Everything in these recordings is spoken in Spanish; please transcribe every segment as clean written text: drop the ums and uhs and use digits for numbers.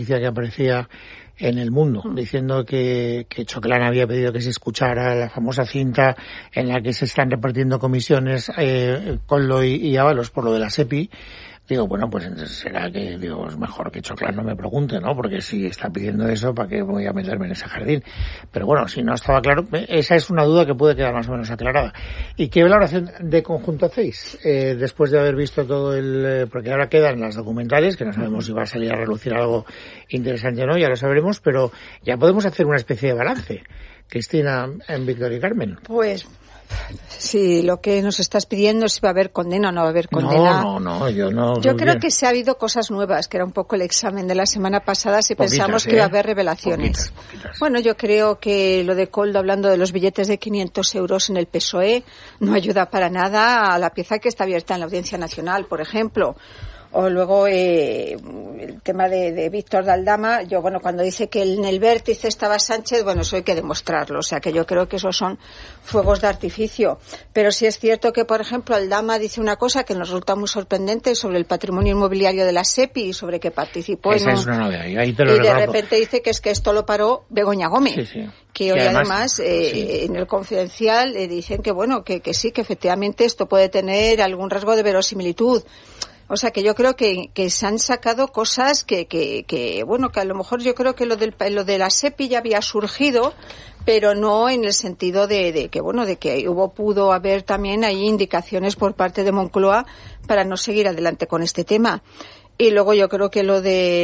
que aparecía en El Mundo, diciendo que Choclán había pedido que se escuchara la famosa cinta en la que se están repartiendo comisiones Koldo y Ábalos por lo de la SEPI. Digo, bueno, pues será que, es mejor que Choclán no me pregunte, ¿no? Porque si está pidiendo eso, ¿para qué voy a meterme en ese jardín? Pero bueno, si no estaba claro, esa es una duda que puede quedar más o menos aclarada. ¿Y qué valoración de conjunto hacéis? Después de haber visto todo porque ahora quedan las documentales, que no sabemos si va a salir a relucir algo interesante o no, ya lo sabremos, pero ya podemos hacer una especie de balance. Cristina, en Víctor y Carmen. Pues... sí, lo que nos estás pidiendo es si va a haber condena o no va a haber condena. No, yo no. Yo creo que se ha habido cosas nuevas, que era un poco el examen de la semana pasada, si pensamos que iba a haber revelaciones. Poquitas. Bueno, yo creo que lo de Koldo hablando de los billetes de 500 euros en el PSOE no ayuda para nada a la pieza que está abierta en la Audiencia Nacional, por ejemplo. O luego el tema de Víctor de Aldama, cuando dice que en el vértice estaba Sánchez, eso hay que demostrarlo, o sea que yo creo que esos son fuegos de artificio. Pero sí es cierto que, por ejemplo, Aldama dice una cosa que nos resulta muy sorprendente sobre el patrimonio inmobiliario de la SEPI y sobre que participó Esa es una novedad, ahí te lo y reconozco. de repente dice que es que esto lo paró Begoña Gómez. Sí. Que hoy además en el Confidencial dicen que que sí, que efectivamente esto puede tener algún rasgo de verosimilitud. O sea que yo creo que se han sacado cosas que a lo mejor yo creo que lo de la SEPI ya había surgido, pero no en el sentido de que pudo haber también ahí indicaciones por parte de Moncloa para no seguir adelante con este tema. Y luego yo creo que lo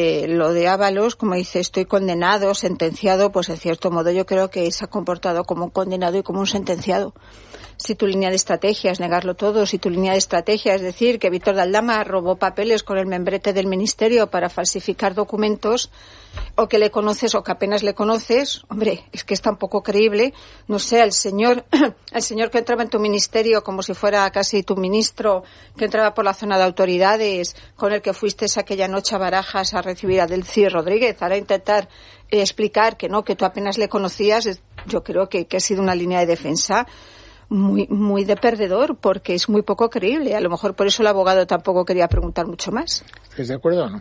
de Ábalos, como dice, estoy condenado, sentenciado, pues en cierto modo yo creo que se ha comportado como un condenado y como un sentenciado. Si tu línea de estrategia es negarlo todo, si tu línea de estrategia es decir que Víctor de Aldama robó papeles con el membrete del ministerio para falsificar documentos, o que le conoces o que apenas le conoces, hombre, es que es tan poco creíble. No sé, al señor que entraba en tu ministerio como si fuera casi tu ministro, que entraba por la zona de autoridades, con el que fuiste aquella noche a Barajas a recibir a Delcy Rodríguez, ahora intentar explicar que no, que tú apenas le conocías, yo creo que ha sido una línea de defensa muy, muy de perdedor, porque es muy poco creíble. A lo mejor por eso el abogado tampoco quería preguntar mucho más. ¿Estás de acuerdo o no?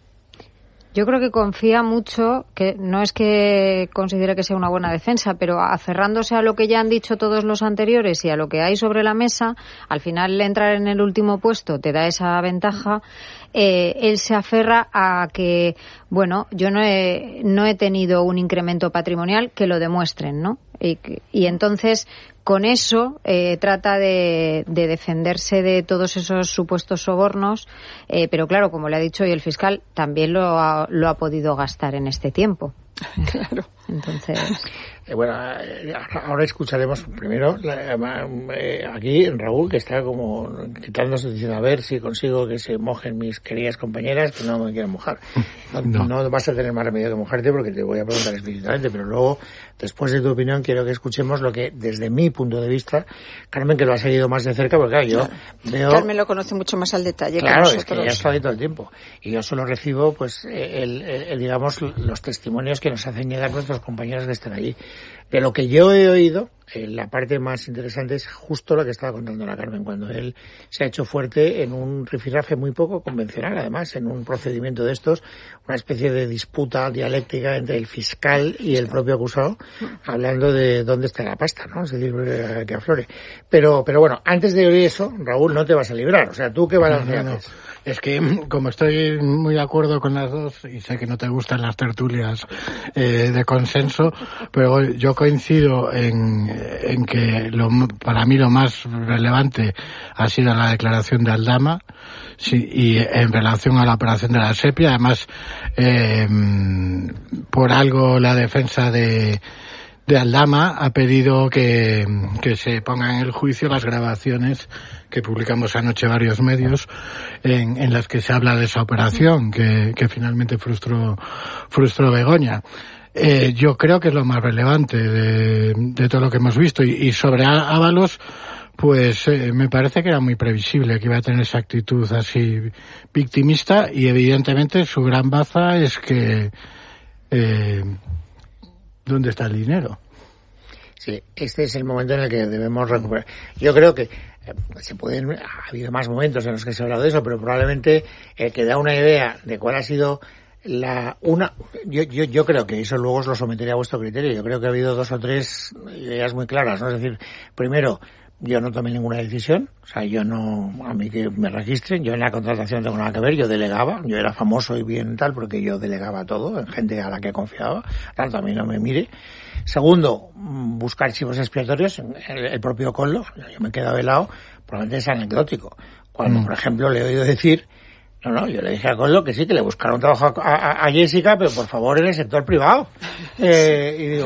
Yo creo que confía mucho, que no es que considere que sea una buena defensa, pero aferrándose a lo que ya han dicho todos los anteriores y a lo que hay sobre la mesa, al final entrar en el último puesto te da esa ventaja. Él se aferra a que, yo no he tenido un incremento patrimonial, que lo demuestren, ¿no? Y entonces, con eso, trata de defenderse de todos esos supuestos sobornos, pero claro, como le ha dicho hoy el fiscal, también lo ha podido gastar en este tiempo. Claro. Entonces... ahora escucharemos primero aquí Raúl, que está como quitándose, diciendo a ver si consigo que se mojen mis queridas compañeras, que no me quieren mojar. No vas a tener más remedio que mojarte, porque te voy a preguntar explícitamente, pero luego, después de tu opinión, quiero que escuchemos lo que, desde mi punto de vista, Carmen, que lo ha seguido más de cerca, porque claro, yo veo... Carmen lo conoce mucho más al detalle claro, que nosotros. Es que ya está ahí todo el tiempo. Y yo solo recibo, digamos, los testimonios que nos hacen llegar nuestros compañeros que están allí. De lo que yo he oído, la parte más interesante es justo lo que estaba contando la Carmen, cuando él se ha hecho fuerte en un rifirrafe muy poco convencional, además, en un procedimiento de estos, una especie de disputa dialéctica entre el fiscal y el propio acusado, hablando de dónde está la pasta, ¿no? Es decir, que aflore. Pero bueno, antes de oír eso, Raúl, no te vas a librar. O sea, ¿tú qué balance haces? Es que, como estoy muy de acuerdo con las dos, y sé que no te gustan las tertulias de consenso, pero yo coincido en que para mí lo más relevante ha sido la declaración de Aldama, sí, y en relación a la operación de la SEPI. Además, por algo la defensa de Aldama ha pedido que se pongan en el juicio las grabaciones que publicamos anoche varios medios en las que se habla de esa operación que finalmente frustró Begoña. Yo creo que es lo más relevante de todo lo que hemos visto, y sobre Ábalos, pues me parece que era muy previsible que iba a tener esa actitud así victimista, y evidentemente su gran baza es que ¿dónde está el dinero? Sí, este es el momento en el que debemos recuperar. Yo creo que ha habido más momentos en los que se ha hablado de eso, pero probablemente el que da una idea de cuál ha sido Yo creo que eso luego os lo sometería a vuestro criterio. Yo creo que ha habido 2 o 3 ideas muy claras, ¿no? Es decir, primero, yo no tomé ninguna decisión, o sea, a mí que me registren, yo en la contratación no tengo nada que ver, yo delegaba, yo era famoso y bien tal porque yo delegaba todo en gente a la que confiaba, tanto a mí no me mire. Segundo, buscar chivos expiatorios, el propio Koldo, yo me he quedado de lado, probablemente es anecdótico. Cuando, por ejemplo, le he oído decir, yo le dije a Koldo que sí, que le buscara un trabajo a Jessica, pero por favor en el sector privado. Y digo,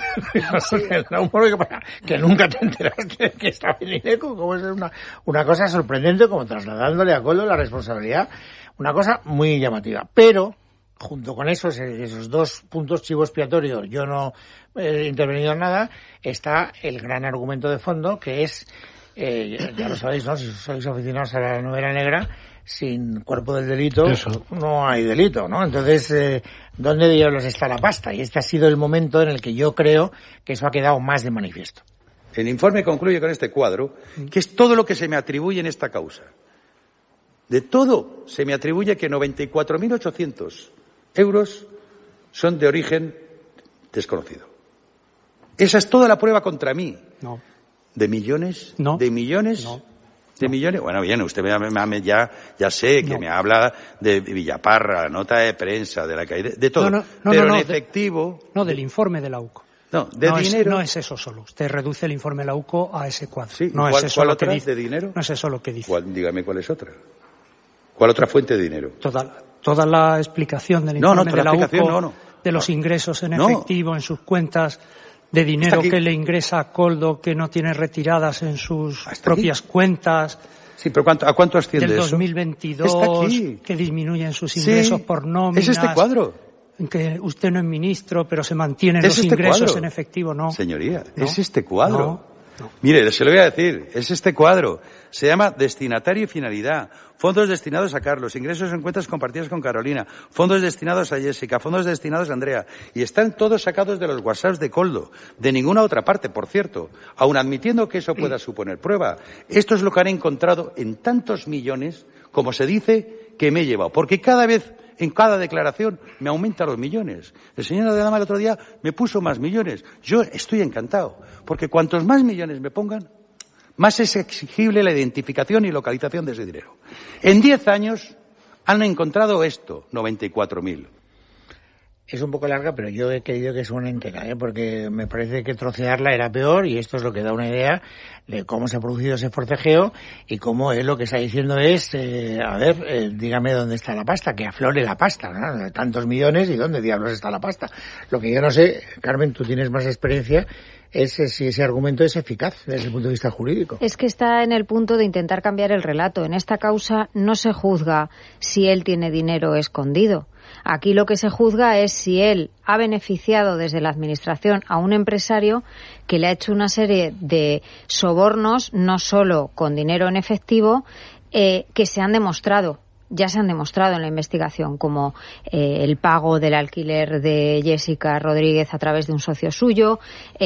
que nunca te enteraste que estaba en INECO, como es una cosa sorprendente, como trasladándole a Koldo la responsabilidad, una cosa muy llamativa. Pero, junto con esos 2 puntos chivo expiatorios, yo no he intervenido en nada, está el gran argumento de fondo, que es, ya lo sabéis, ¿no? Si sois aficionados a la novela negra, sin cuerpo del delito no hay delito, ¿no? Entonces, ¿dónde diablos está la pasta? Y este ha sido el momento en el que yo creo que eso ha quedado más de manifiesto. El informe concluye con este cuadro, que es todo lo que se me atribuye en esta causa. De todo se me atribuye que 94.800 euros son de origen desconocido. Esa es toda la prueba contra mí. No. ¿De millones? No. ¿De millones? No. ¿De millones? Bueno, bien, usted ya sé que me habla de Villaparra, la nota de prensa, de la caída, de todo. Pero en efectivo... del informe de la UCO. No, de dinero... No es eso solo. Usted reduce el informe de la UCO a ese cuadro. Sí, no es eso lo que dice. ¿De dinero? No es eso lo que dice. Dígame cuál es otra. ¿Cuál otra fuente de dinero? Toda la explicación del informe de la UCO, de los ingresos en efectivo en sus cuentas, de dinero que le ingresa a Koldo que no tiene retiradas en sus propias cuentas. Sí, pero ¿a cuánto asciende del eso? 2022, que disminuyen sus ingresos por nóminas. ¿Es este cuadro? Que usted no es ministro, pero se mantienen los ingresos en efectivo, ¿no? Señoría, ¿es este cuadro? No. Mire, se lo voy a decir, es este cuadro. Se llama Destinatario y Finalidad. Fondos destinados a Carlos, ingresos en cuentas compartidas con Carolina, fondos destinados a Jessica, fondos destinados a Andrea. Y están todos sacados de los WhatsApps de Koldo. De ninguna otra parte, por cierto. Aun admitiendo que eso pueda suponer prueba. Esto es lo que han encontrado en tantos millones, como se dice, que me he llevado. Porque cada vez, en cada declaración, me aumentan los millones. El señor Adama el otro día me puso más millones. Yo estoy encantado. Porque cuantos más millones me pongan, más es exigible la identificación y localización de ese dinero. En 10 años han encontrado esto, 94.000. Es un poco larga, pero yo he querido que sea una entera, porque me parece que trocearla era peor y esto es lo que da una idea de cómo se ha producido ese forcejeo y cómo él lo que está diciendo es, dígame dónde está la pasta, que aflore la pasta, ¿no? Tantos millones y dónde diablos está la pasta. Lo que yo no sé, Carmen, tú tienes más experiencia, es si ese argumento es eficaz desde el punto de vista jurídico. Es que está en el punto de intentar cambiar el relato. En esta causa no se juzga si él tiene dinero escondido. Aquí lo que se juzga es si él ha beneficiado desde la Administración a un empresario que le ha hecho una serie de sobornos, no solo con dinero en efectivo, que se han demostrado. Ya se han demostrado en la investigación, como el pago del alquiler de Jessica Rodríguez a través de un socio suyo,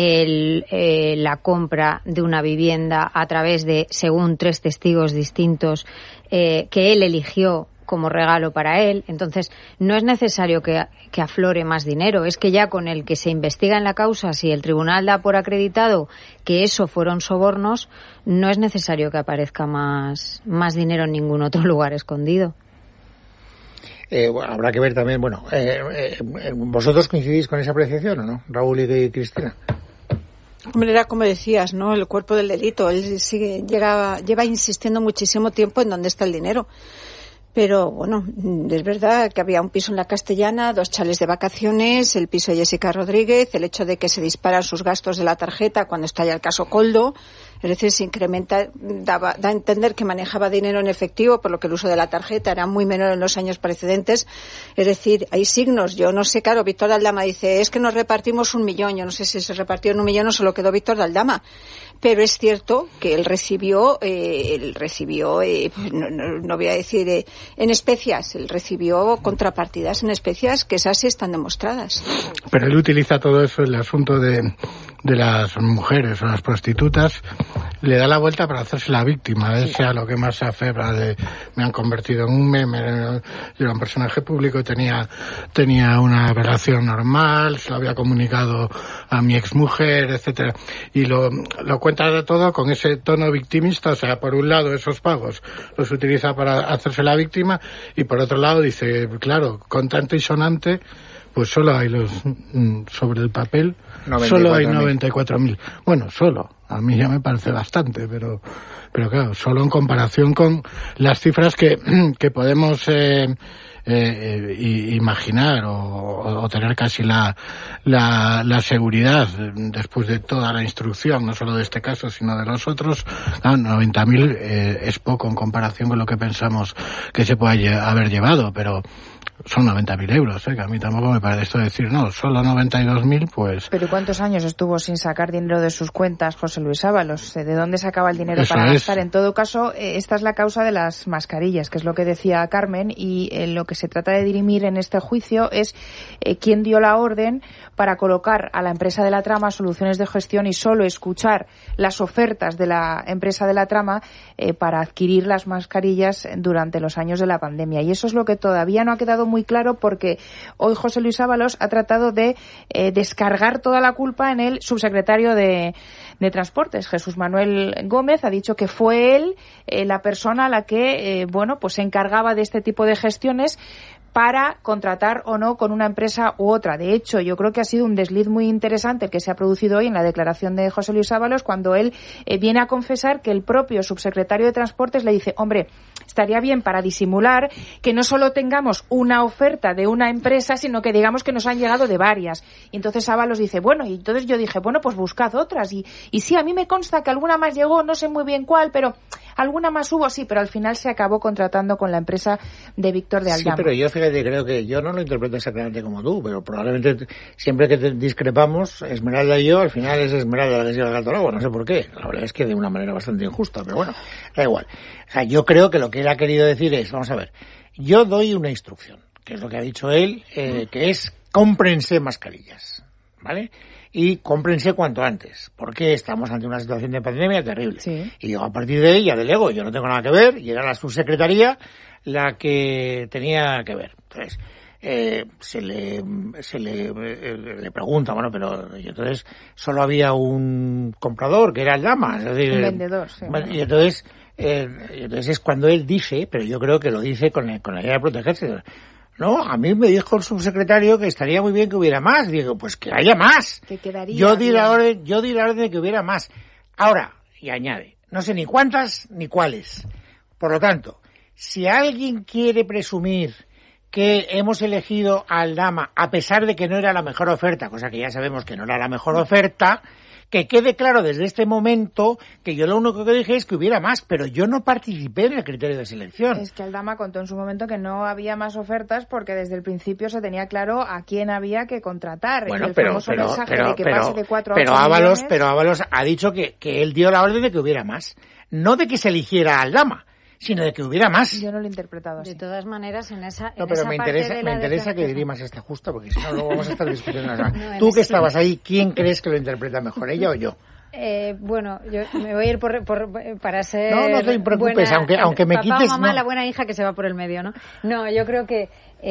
la compra de una vivienda a través de, según 3 testigos distintos, que él eligió como regalo para él. Entonces, no es necesario que aflore más dinero. Es que ya con el que se investiga en la causa, si el tribunal da por acreditado que eso fueron sobornos, no es necesario que aparezca más dinero en ningún otro lugar escondido. Habrá que ver también, ¿vosotros coincidís con esa apreciación o no, Raúl y Cristina? Hombre, era como decías, ¿no? El cuerpo del delito. Él lleva insistiendo muchísimo tiempo en dónde está el dinero. Pero bueno, es verdad que había un piso en la Castellana, 2 chales de vacaciones, el piso de Jessica Rodríguez, el hecho de que se disparan sus gastos de la tarjeta cuando estalla el caso Koldo, es decir, se incrementa, da a entender que manejaba dinero en efectivo, por lo que el uso de la tarjeta era muy menor en los años precedentes. Es decir, hay signos. Yo no sé, claro, Víctor de Aldama dice, es que nos repartimos 1 millón. Yo no sé si se repartió en 1 millón o solo quedó Víctor de Aldama. Pero es cierto que él recibió, no voy a decir en especias, él recibió contrapartidas en especias, que esas sí están demostradas. Pero él utiliza todo eso, el asunto de las mujeres o las prostitutas, le da la vuelta para hacerse la víctima, sea lo que más se aferra de me han convertido en un meme, yo era un personaje público y tenía una relación normal, se lo había comunicado a mi exmujer, etcétera, y lo cuenta todo con ese tono victimista. O sea, por un lado esos pagos los utiliza para hacerse la víctima y por otro lado dice, claro, contante y sonante, pues solo hay sobre el papel, solo hay 94.000. Bueno, a mí ya me parece bastante, pero claro, solo en comparación con las cifras que podemos imaginar o tener casi la seguridad después de toda la instrucción, no solo de este caso sino de los otros. 90.000 es poco en comparación con lo que pensamos que se puede haber llevado, pero son 90.000 euros, que a mí tampoco me parece esto decir, no, solo 92.000, pues... Pero ¿cuántos años estuvo sin sacar dinero de sus cuentas José Luis Ábalos? ¿De dónde sacaba el dinero para gastar? En todo caso, esta es la causa de las mascarillas, que es lo que decía Carmen, y lo que se trata de dirimir en este juicio es quién dio la orden para colocar a la empresa de la trama Soluciones de Gestión y solo escuchar las ofertas de la empresa de la trama para adquirir las mascarillas durante los años de la pandemia. Y eso es lo que todavía no ha quedado muy claro, porque hoy José Luis Ábalos ha tratado de descargar toda la culpa en el subsecretario de Transportes, Jesús Manuel Gómez. Ha dicho que fue él la persona a la que pues se encargaba de este tipo de gestiones para contratar o no con una empresa u otra. De hecho, yo creo que ha sido un desliz muy interesante el que se ha producido hoy en la declaración de José Luis Ábalos, cuando él viene a confesar que el propio subsecretario de Transportes le dice, hombre, estaría bien para disimular que no solo tengamos una oferta de una empresa, sino que digamos que nos han llegado de varias. Y entonces Ábalos dice, bueno, y entonces yo dije, bueno, pues buscad otras. Y sí, a mí me consta que alguna más llegó, no sé muy bien cuál, pero alguna más hubo, sí, pero al final se acabó contratando con la empresa de Víctor de Aldama. Sí, pero yo creo que yo no lo interpreto exactamente como tú, pero probablemente siempre que discrepamos, Esmeralda y yo, al final es Esmeralda la que se lleva el gato al agua, no sé por qué. La verdad es que de una manera bastante injusta, pero bueno, da igual. O sea, yo creo que lo que él ha querido decir es, vamos a ver, yo doy una instrucción, que es lo que ha dicho él, que es cómprense mascarillas, ¿vale? Y cómprense cuanto antes, porque estamos ante una situación de pandemia terrible. Sí. Y yo a partir de ahí ya delego, yo no tengo nada que ver, y era la subsecretaría la que tenía que ver. Entonces, se le pregunta, bueno, pero y entonces solo había un comprador, que era Aldama, es decir, un vendedor, sí. Y entonces es cuando él dice, pero yo creo que lo dice con la idea de protegerse. No, a mí me dijo el subsecretario que estaría muy bien que hubiera más. Digo, pues que haya más. Que quedaría yo di la orden de que hubiera más. Ahora, y añade, no sé ni cuántas ni cuáles. Por lo tanto, si alguien quiere presumir que hemos elegido a Aldama a pesar de que no era la mejor oferta, cosa que ya sabemos que no era la mejor oferta, que quede claro desde este momento que yo lo único que dije es que hubiera más, pero yo no participé en el criterio de selección. Es que Aldama contó en su momento que no había más ofertas porque desde el principio se tenía claro a quién había que contratar. Bueno, el famoso mensaje de que pase de 4 a 8 millones. Pero Ábalos ha dicho que él dio la orden de que hubiera más, no de que se eligiera a Aldama, sino de que hubiera más. Yo no lo he interpretado así. De todas maneras, en esa me interesa que dirimas esta justa, porque si no luego vamos a estar discutiendo. Tú que estabas ahí, ¿quién crees que lo interpreta mejor, ella o yo? Bueno, yo me voy a ir para ser no te preocupes, buena, aunque me papá quites o mamá, no. La buena hija que se va por el medio, ¿no? No, yo creo que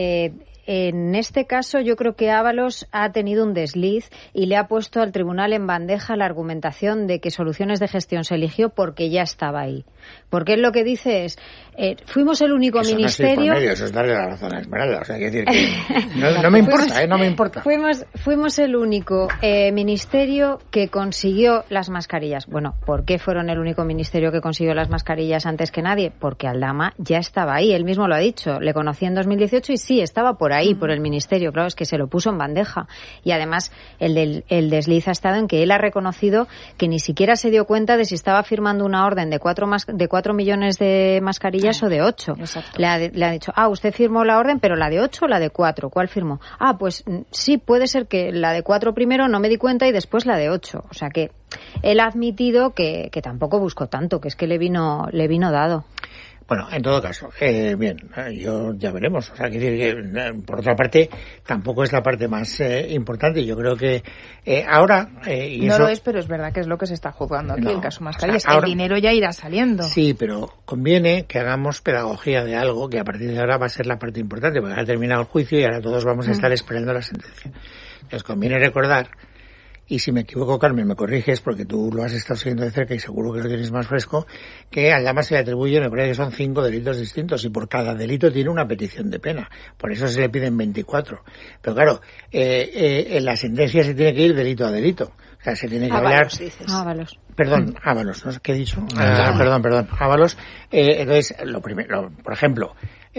en este caso yo creo que Ábalos ha tenido un desliz y le ha puesto al tribunal en bandeja la argumentación de que Soluciones de Gestión se eligió porque ya estaba ahí. Porque él lo que dice es, fuimos el único ministerio... Eso es darle la razón a Esmeralda, o sea, hay que decir que no me importa, no me importa. Fuimos el único ministerio que consiguió las mascarillas. Bueno, ¿por qué fueron el único ministerio que consiguió las mascarillas antes que nadie? Porque Aldama ya estaba ahí, él mismo lo ha dicho, le conocí en 2018 y sí, estaba por ahí, por el ministerio, claro, es que se lo puso en bandeja. Y además el desliz ha estado en que él ha reconocido que ni siquiera se dio cuenta de si estaba firmando una orden de 4 millones de mascarillas o de 8. Le ha dicho, usted firmó la orden, pero la de 8 o la de 4, ¿cuál firmó? Pues sí, puede ser que la de 4 primero no me di cuenta y después la de 8. O sea que él ha admitido que tampoco buscó tanto, que es que le vino dado. Bueno, en todo caso, bien, yo ya veremos. O sea, que por otra parte, tampoco es la parte más importante. Yo creo que ahora... y no eso, lo es, pero es verdad que es lo que se está juzgando aquí, el caso Mascarillas. O sea, ahora, el dinero ya irá saliendo. Sí, pero conviene que hagamos pedagogía de algo que a partir de ahora va a ser la parte importante, porque ha terminado el juicio y ahora todos vamos a estar esperando la sentencia. Les conviene recordar, y si me equivoco, Carmen, me corriges, porque tú lo has estado siguiendo de cerca y seguro que lo tienes más fresco, que a Aldama se le atribuye, me parece que son 5 delitos distintos, y por cada delito tiene una petición de pena. Por eso se le piden 24. Pero claro, en la sentencia se tiene que ir delito a delito. O sea, se tiene que hablar... Ábalos. Perdón, Ábalos, ¿no? ¿Qué he dicho? Perdón, Ábalos. Entonces, lo primero, por ejemplo,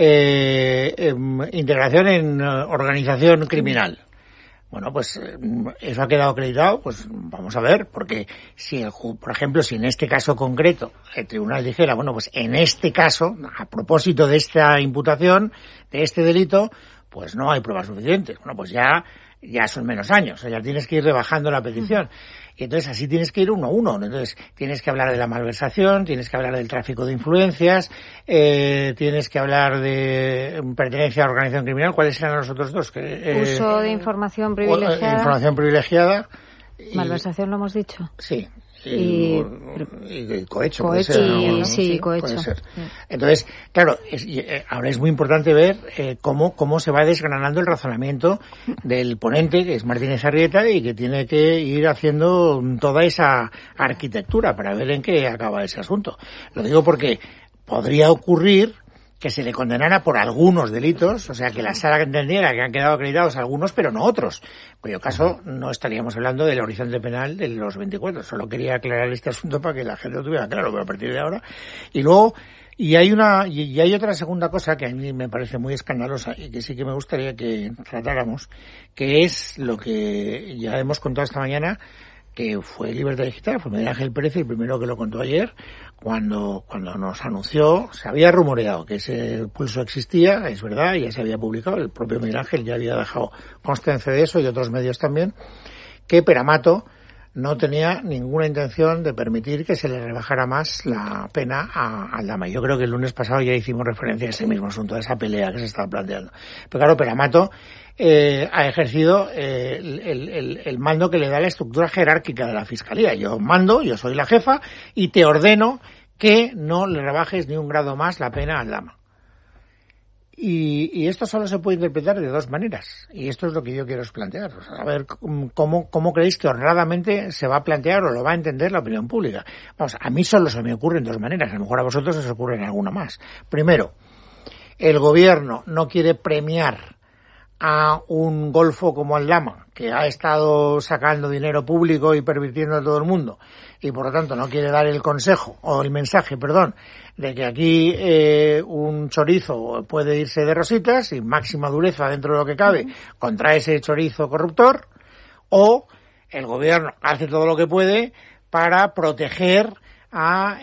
integración en organización criminal. Bueno, pues eso ha quedado acreditado, pues vamos a ver, porque si por ejemplo, si en este caso concreto el tribunal dijera, bueno, pues en este caso, a propósito de esta imputación, de este delito, pues no hay pruebas suficientes. Bueno, pues ya son menos años, o sea, ya tienes que ir rebajando la petición. Y entonces así tienes que ir uno a uno. Entonces tienes que hablar de la malversación, tienes que hablar del tráfico de influencias, tienes que hablar de pertenencia a organización criminal. ¿Cuáles eran los otros dos? Uso de información privilegiada. Información privilegiada. Malversación lo hemos dicho. Sí. Y cohecho. Cohecho, sí, cohecho. Puede ser. Entonces, claro, ahora es muy importante ver cómo se va desgranando el razonamiento del ponente, que es Martínez Arrieta, y que tiene que ir haciendo toda esa arquitectura para ver en qué acaba ese asunto. Lo digo porque podría ocurrir que se le condenara por algunos delitos, o sea, que la sala entendiera que han quedado acreditados algunos, pero no otros. En cuyo caso, no estaríamos hablando del horizonte penal de los 24. Solo quería aclarar este asunto para que la gente lo tuviera claro, pero a partir de ahora. Y luego, y hay otra segunda cosa que a mí me parece muy escandalosa y que sí que me gustaría que tratáramos, que es lo que ya hemos contado esta mañana, que fue Libertad Digital, fue Miguel Ángel Pérez el primero que lo contó ayer, cuando nos anunció, se había rumoreado que ese pulso existía, es verdad, ya se había publicado, el propio Miguel Ángel ya había dejado constancia de eso y otros medios también, que Peramato no tenía ninguna intención de permitir que se le rebajara más la pena a Aldama. Yo creo que el lunes pasado ya hicimos referencia a ese mismo asunto, a esa pelea que se estaba planteando. Pero claro, Peramato ha ejercido el mando que le da la estructura jerárquica de la Fiscalía. Yo mando, yo soy la jefa y te ordeno que no le rebajes ni un grado más la pena a Aldama. Y esto solo se puede interpretar de dos maneras. Y esto es lo que yo quiero plantear. O sea, a ver cómo creéis que honradamente se va a plantear o lo va a entender la opinión pública. Vamos, a mí solo se me ocurren dos maneras. A lo mejor a vosotros os ocurren alguna más. Primero, el gobierno no quiere premiar a un golfo como Aldama, que ha estado sacando dinero público y pervirtiendo a todo el mundo, y por lo tanto no quiere dar el consejo, o el mensaje, perdón, de que aquí un chorizo puede irse de rositas y máxima dureza dentro de lo que cabe contra ese chorizo corruptor, o el gobierno hace todo lo que puede para proteger a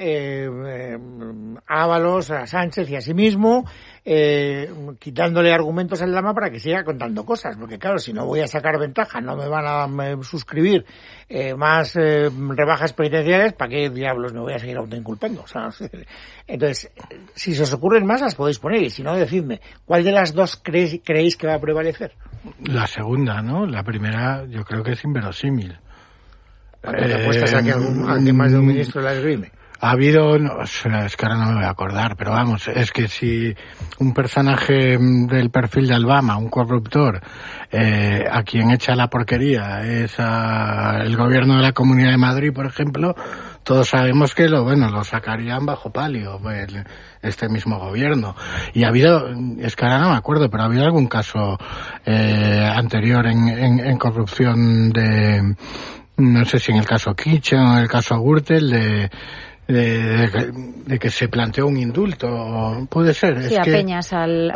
Ábalos, a Sánchez y a sí mismo, quitándole argumentos al Aldama para que siga contando cosas, porque claro, si no voy a sacar ventaja, no me van a suscribir más rebajas penitenciarias, ¿para qué diablos me voy a seguir autoinculpando? O sea, entonces, si se os ocurren más, las podéis poner, y si no, decidme, ¿cuál de las dos creéis que va a prevalecer? La segunda, ¿no? La primera yo creo que es inverosímil. ¿Te apuestas a que alguien más de un ministro la esgrime? Ha habido, no, es que ahora no me voy a acordar, pero vamos, es que si un personaje del perfil de Aldama, un corruptor, a quien echa la porquería es el gobierno de la Comunidad de Madrid, por ejemplo, todos sabemos que lo sacarían bajo palio este mismo gobierno. Y ha habido, es que ahora no me acuerdo, pero ha habido algún caso anterior en corrupción no sé si en el caso Kitchen o en el caso Gürtel, de que se planteó un indulto, puede ser. Sí, Peñas,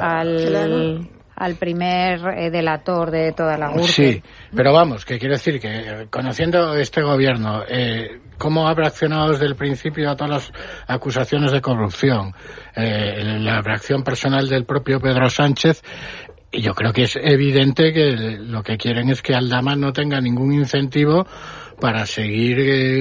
al primer delator de toda la Gürtel. Sí, pero vamos, que quiero decir que conociendo este gobierno, cómo ha reaccionado desde el principio a todas las acusaciones de corrupción, la reacción personal del propio Pedro Sánchez, Y yo creo que es evidente que lo que quieren es que Aldama no tenga ningún incentivo para seguir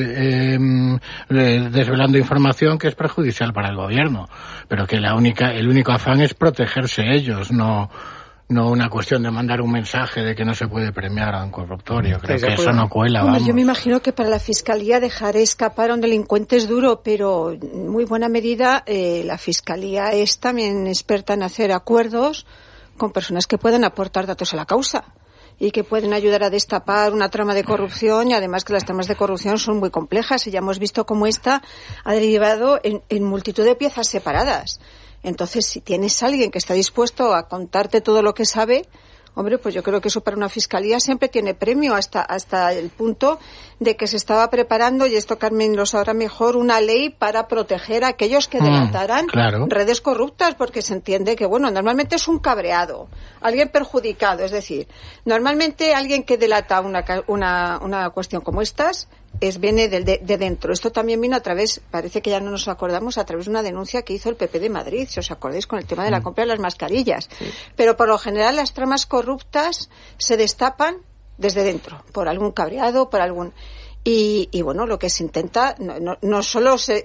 desvelando información que es perjudicial para el gobierno, pero que el único afán es protegerse ellos, no una cuestión de mandar un mensaje de que no se puede premiar a un corruptorio. Creo que eso no cuela. Bueno, yo me imagino que para la Fiscalía dejar escapar a un delincuente es duro, pero en muy buena medida la Fiscalía es también experta en hacer acuerdos con personas que pueden aportar datos a la causa y que pueden ayudar a destapar una trama de corrupción, y además que las tramas de corrupción son muy complejas y ya hemos visto cómo esta ha derivado en multitud de piezas separadas. Entonces, si tienes a alguien que está dispuesto a contarte todo lo que sabe, hombre, pues yo creo que eso para una fiscalía siempre tiene premio, hasta el punto de que se estaba preparando, y esto Carmen lo sabrá mejor, una ley para proteger a aquellos que delataran redes corruptas, porque se entiende que, bueno, normalmente es un cabreado, alguien perjudicado, es decir, normalmente alguien que delata una cuestión como estas viene de dentro. Esto también vino a través, parece que ya no nos acordamos, a través de una denuncia que hizo el PP de Madrid, si os acordáis, con el tema de la compra de las mascarillas. Sí. Pero por lo general las tramas corruptas se destapan desde dentro, por algún cabreado, por algún... Y bueno, lo que se intenta no solo se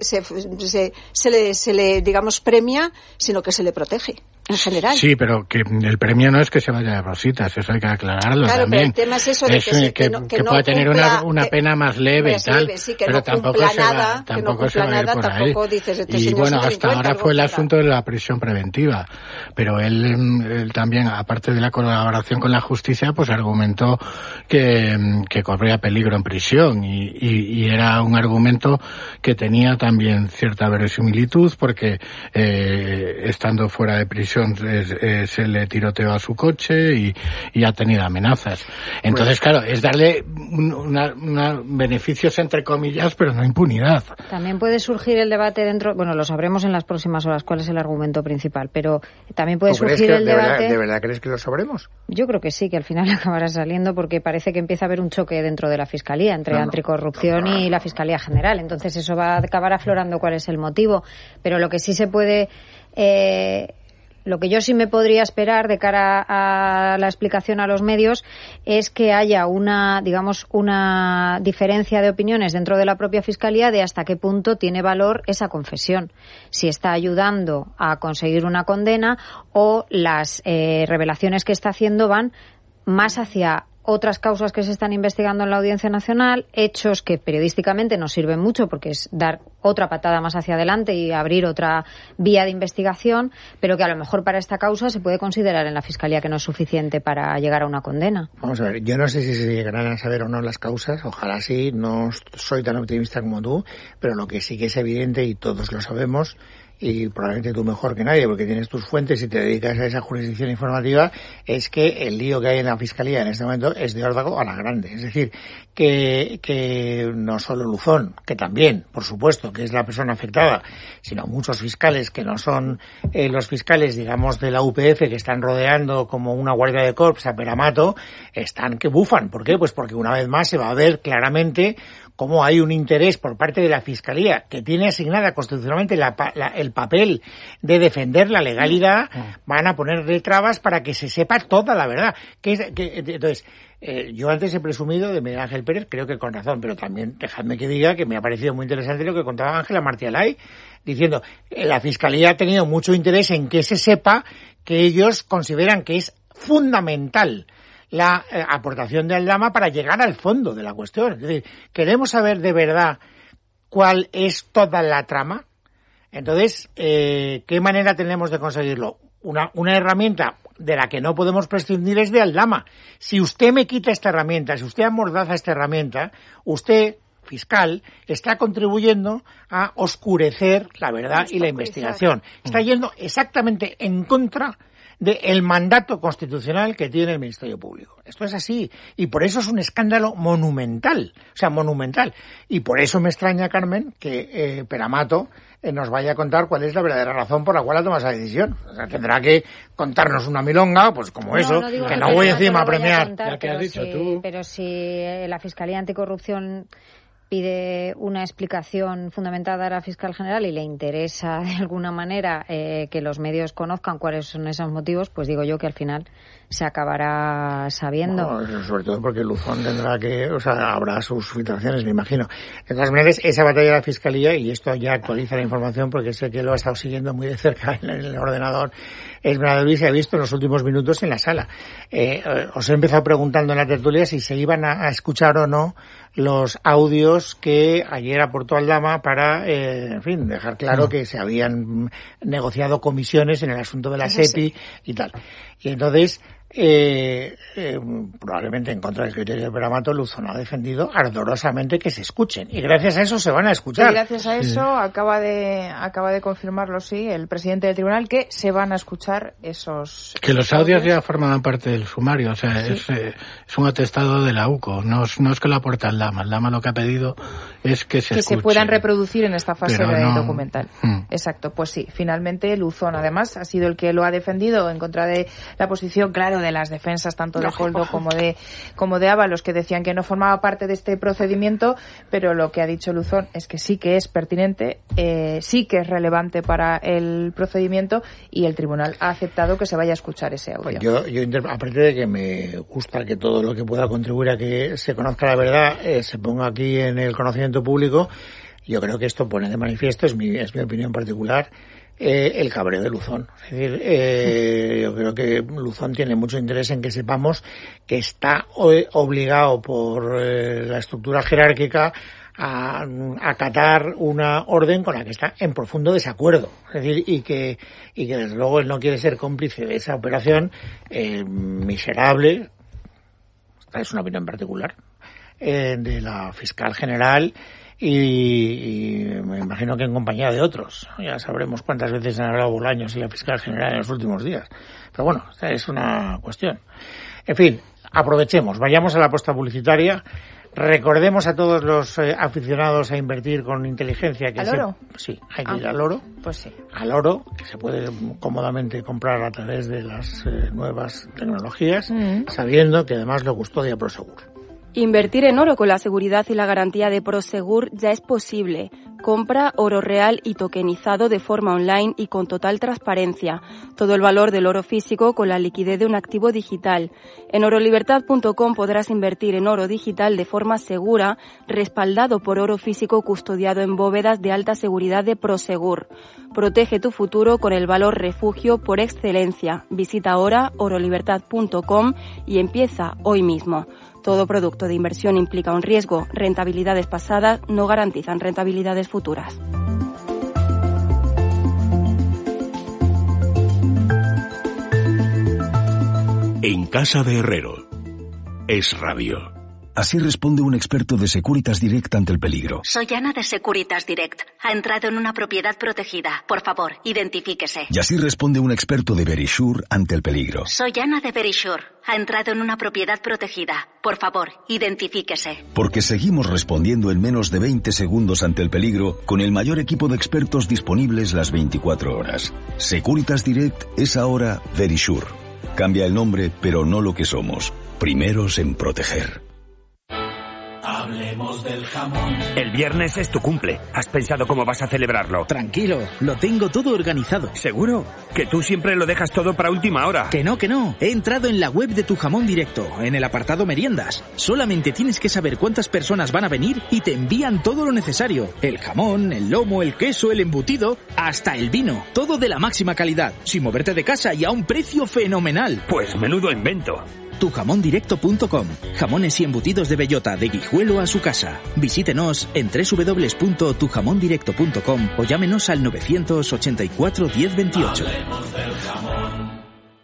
le digamos premia, sino que se le protege en general. Sí, pero que el premio no es que se vaya de rositas, eso hay que aclararlo. Claro, también. Pero el tema es eso de que no pueda tener una pena más leve y tal, sí, que pero no tampoco se va, tampoco se va a ir por ahí. Dices, y bueno, hasta ahora fue el asunto de la prisión preventiva, pero él también, aparte de la colaboración con la justicia, pues argumentó que corría peligro en prisión, y era un argumento que tenía también cierta verosimilitud, porque estando fuera de prisión se le tiroteó a su coche y ha tenido amenazas. Entonces, claro, es darle beneficios entre comillas, pero no impunidad. También puede surgir el debate dentro, bueno, lo sabremos en las próximas horas cuál es el argumento principal, pero también puede surgir el debate... ¿De verdad crees que lo sabremos? Yo creo que sí, que al final acabará saliendo, porque parece que empieza a haber un choque dentro de la Fiscalía entre anticorrupción y la Fiscalía General. Entonces eso va a acabar aflorando cuál es el motivo. Pero lo que sí se puede... Lo que yo sí me podría esperar de cara a la explicación a los medios es que haya una diferencia de opiniones dentro de la propia Fiscalía de hasta qué punto tiene valor esa confesión. Si está ayudando a conseguir una condena o las revelaciones que está haciendo van más hacia otras causas que se están investigando en la Audiencia Nacional, hechos que periodísticamente nos sirven mucho porque es dar otra patada más hacia adelante y abrir otra vía de investigación, pero que a lo mejor para esta causa se puede considerar en la Fiscalía que no es suficiente para llegar a una condena. Vamos a ver, yo no sé si se llegarán a saber o no las causas, ojalá sí, no soy tan optimista como tú, pero lo que sí que es evidente, y todos lo sabemos, y probablemente tú mejor que nadie porque tienes tus fuentes y te dedicas a esa jurisdicción informativa, es que el lío que hay en la Fiscalía en este momento es de órdago a la grande. Es decir, que no solo Luzón, que también, por supuesto, que es la persona afectada, sino muchos fiscales que no son los fiscales, digamos, de la UPF, que están rodeando como una guardia de corps a Peramato, están que bufan. ¿Por qué? Pues porque una vez más se va a ver claramente cómo hay un interés por parte de la Fiscalía, que tiene asignada constitucionalmente el papel de defender la legalidad, van a ponerle trabas para que se sepa toda la verdad. Entonces, yo antes he presumido de Miguel Ángel Pérez, creo que con razón, pero también dejadme que diga que me ha parecido muy interesante lo que contaba Ángela Martialay, diciendo la Fiscalía ha tenido mucho interés en que se sepa que ellos consideran que es fundamental la aportación de Aldama para llegar al fondo de la cuestión. Es decir, queremos saber de verdad cuál es toda la trama. Entonces, ¿qué manera tenemos de conseguirlo? Una herramienta de la que no podemos prescindir es de Aldama. Si usted me quita esta herramienta, si usted amordaza esta herramienta, usted, fiscal, está contribuyendo a oscurecer la verdad y la investigación. Está yendo exactamente en contra del mandato constitucional que tiene el Ministerio Público. Esto es así. Y por eso es un escándalo monumental. O sea, monumental. Y por eso me extraña, Carmen, que Peramato nos vaya a contar cuál es la verdadera razón por la cual ha tomado esa decisión. O sea, tendrá que contarnos una milonga, pues como eso, que no voy encima a premiar. Contar, ya que has dicho tú. Pero si la Fiscalía Anticorrupción pide una explicación fundamentada a la fiscal general y le interesa de alguna manera que los medios conozcan cuáles son esos motivos, pues digo yo que al final se acabará sabiendo. Bueno, sobre todo porque Luzón tendrá que, habrá sus filtraciones, me imagino. De todas maneras, esa batalla de la fiscalía, y esto ya actualiza la información porque sé que lo ha estado siguiendo muy de cerca en el ordenador, Esmeralda Luis se ha visto en los últimos minutos en la sala. Os he empezado preguntando en la tertulia si se iban a escuchar o no los audios que ayer aportó Aldama para, dejar claro que se habían negociado comisiones en el asunto de la SEPI y tal. Y entonces, probablemente en contra del criterio de Peramato, Luzón ha defendido ardorosamente que se escuchen. Y gracias a eso se van a escuchar. Y gracias a eso acaba de confirmarlo, sí, el presidente del tribunal, que se van a escuchar esos que los audios ya forman parte del sumario. Sí. Es un atestado de la UCO. No es que lo aporte Aldama. Aldama lo que ha pedido es que se puedan reproducir en esta fase documental. Exacto, pues sí. Finalmente Luzón, además, ha sido el que lo ha defendido en contra de la posición, claro, de las defensas tanto de Koldo como de Ábalos, que decían que no formaba parte de este procedimiento, pero lo que ha dicho Luzón es que sí que es pertinente, sí que es relevante para el procedimiento, y el tribunal ha aceptado que se vaya a escuchar ese audio. Pues yo aparte de que me gusta que todo lo que pueda contribuir a que se conozca la verdad se ponga aquí en el conocimiento público, yo creo que esto pone de manifiesto, es mi opinión particular, el cabreo de Luzón. Es decir, yo creo que Luzón tiene mucho interés en que sepamos que está obligado por la estructura jerárquica a acatar una orden con la que está en profundo desacuerdo. Es decir, y que desde luego él no quiere ser cómplice de esa operación miserable, esta es una opinión particular, de la fiscal general, y me imagino que en compañía de otros. Ya sabremos cuántas veces han hablado Bolaños y la fiscal general en los últimos días. Pero bueno, esta es una cuestión. En fin, aprovechemos, vayamos a la apuesta publicitaria. Recordemos a todos los aficionados a invertir con inteligencia que ¿al oro? Sí, hay que ir al oro. Pues sí. Al oro, que se puede cómodamente comprar a través de las nuevas tecnologías, sabiendo que además lo custodia Prosegur. Invertir en oro con la seguridad y la garantía de Prosegur ya es posible. Compra oro real y tokenizado de forma online y con total transparencia. Todo el valor del oro físico con la liquidez de un activo digital. En orolibertad.com podrás invertir en oro digital de forma segura, respaldado por oro físico custodiado en bóvedas de alta seguridad de Prosegur. Protege tu futuro con el valor refugio por excelencia. Visita ahora orolibertad.com y empieza hoy mismo. Todo producto de inversión implica un riesgo. Rentabilidades pasadas no garantizan rentabilidades futuras. En casa de Herrero. Es radio. Así responde un experto de Securitas Direct ante el peligro. Soy Ana de Securitas Direct. Ha entrado en una propiedad protegida. Por favor, identifíquese. Y así responde un experto de Verisure ante el peligro. Soy Ana de Verisure. Ha entrado en una propiedad protegida. Por favor, identifíquese. Porque seguimos respondiendo en menos de 20 segundos ante el peligro con el mayor equipo de expertos disponibles las 24 horas. Securitas Direct es ahora Verisure. Cambia el nombre, pero no lo que somos. Primeros en proteger. Hablemos del jamón. El viernes es tu cumple. ¿Has pensado cómo vas a celebrarlo? Tranquilo, lo tengo todo organizado. ¿Seguro? Que tú siempre lo dejas todo para última hora. Que no. He entrado en la web de Tu Jamón Directo, en el apartado meriendas. Solamente tienes que saber cuántas personas van a venir y te envían todo lo necesario. El jamón, el lomo, el queso, el embutido, hasta el vino. Todo de la máxima calidad, sin moverte de casa y a un precio fenomenal. Pues menudo invento. Tujamondirecto.com. Jamones y embutidos de bellota, de Guijuelo a su casa. Visítenos en www.tujamondirecto.com o llámenos al 984 1028. Hablemos del jamón.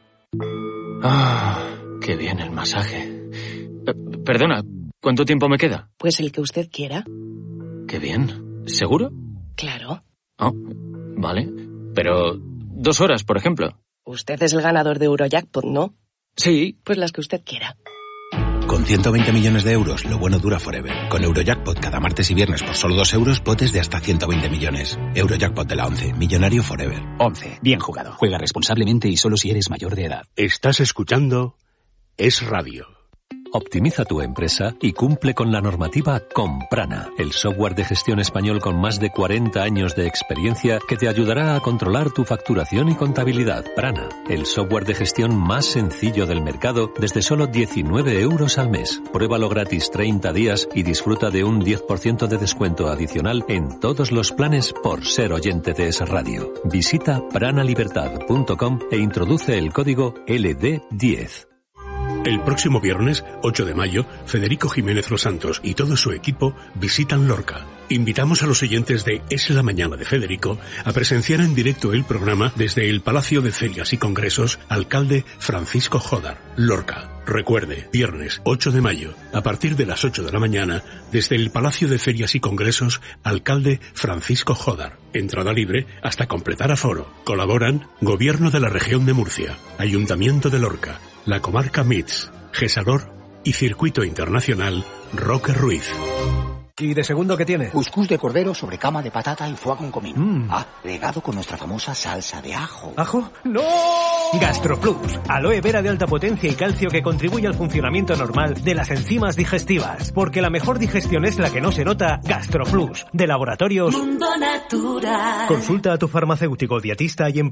Qué bien el masaje. Perdona, ¿cuánto tiempo me queda? Pues el que usted quiera. Qué bien. ¿Seguro? Claro. Oh, vale. Pero 2 horas, por ejemplo. Usted es el ganador de Eurojackpot, ¿no? Sí. Pues las que usted quiera. Con 120 millones de euros, lo bueno dura forever. Con Eurojackpot cada martes y viernes por solo 2 euros, potes de hasta 120 millones. Eurojackpot de la 11. Millonario forever. 11. Bien jugado. Juega responsablemente y solo si eres mayor de edad. Estás escuchando Es Radio. optimiza tu empresa y cumple con la normativa con Prana, el software de gestión español con más de 40 años de experiencia que te ayudará a controlar tu facturación y contabilidad. Prana, el software de gestión más sencillo del mercado desde solo 19 euros al mes. Pruébalo gratis 30 días y disfruta de un 10% de descuento adicional en todos los planes por ser oyente de Es Radio. Visita pranalibertad.com e introduce el código LD10. El próximo viernes, 8 de mayo, Federico Jiménez Los Santos y todo su equipo visitan Lorca. Invitamos a los oyentes de Es la Mañana de Federico a presenciar en directo el programa desde el Palacio de Ferias y Congresos Alcalde Francisco Jódar, Lorca. Recuerde, viernes 8 de mayo, a partir de las 8 de la mañana, desde el Palacio de Ferias y Congresos Alcalde Francisco Jódar. Entrada libre hasta completar aforo. Colaboran Gobierno de la Región de Murcia, Ayuntamiento de Lorca, la Comarca MITS, Gesalor y Circuito Internacional Roque Ruiz. ¿Y de segundo qué tiene? Cuscús de cordero sobre cama de patata y foie con comino. Regado con nuestra famosa salsa de ajo. ¿Ajo? ¡No! GastroPlus, aloe vera de alta potencia y calcio que contribuye al funcionamiento normal de las enzimas digestivas. Porque la mejor digestión es la que no se nota. GastroPlus, de Laboratorios Mundo Natural. Consulta a tu farmacéutico dietista y en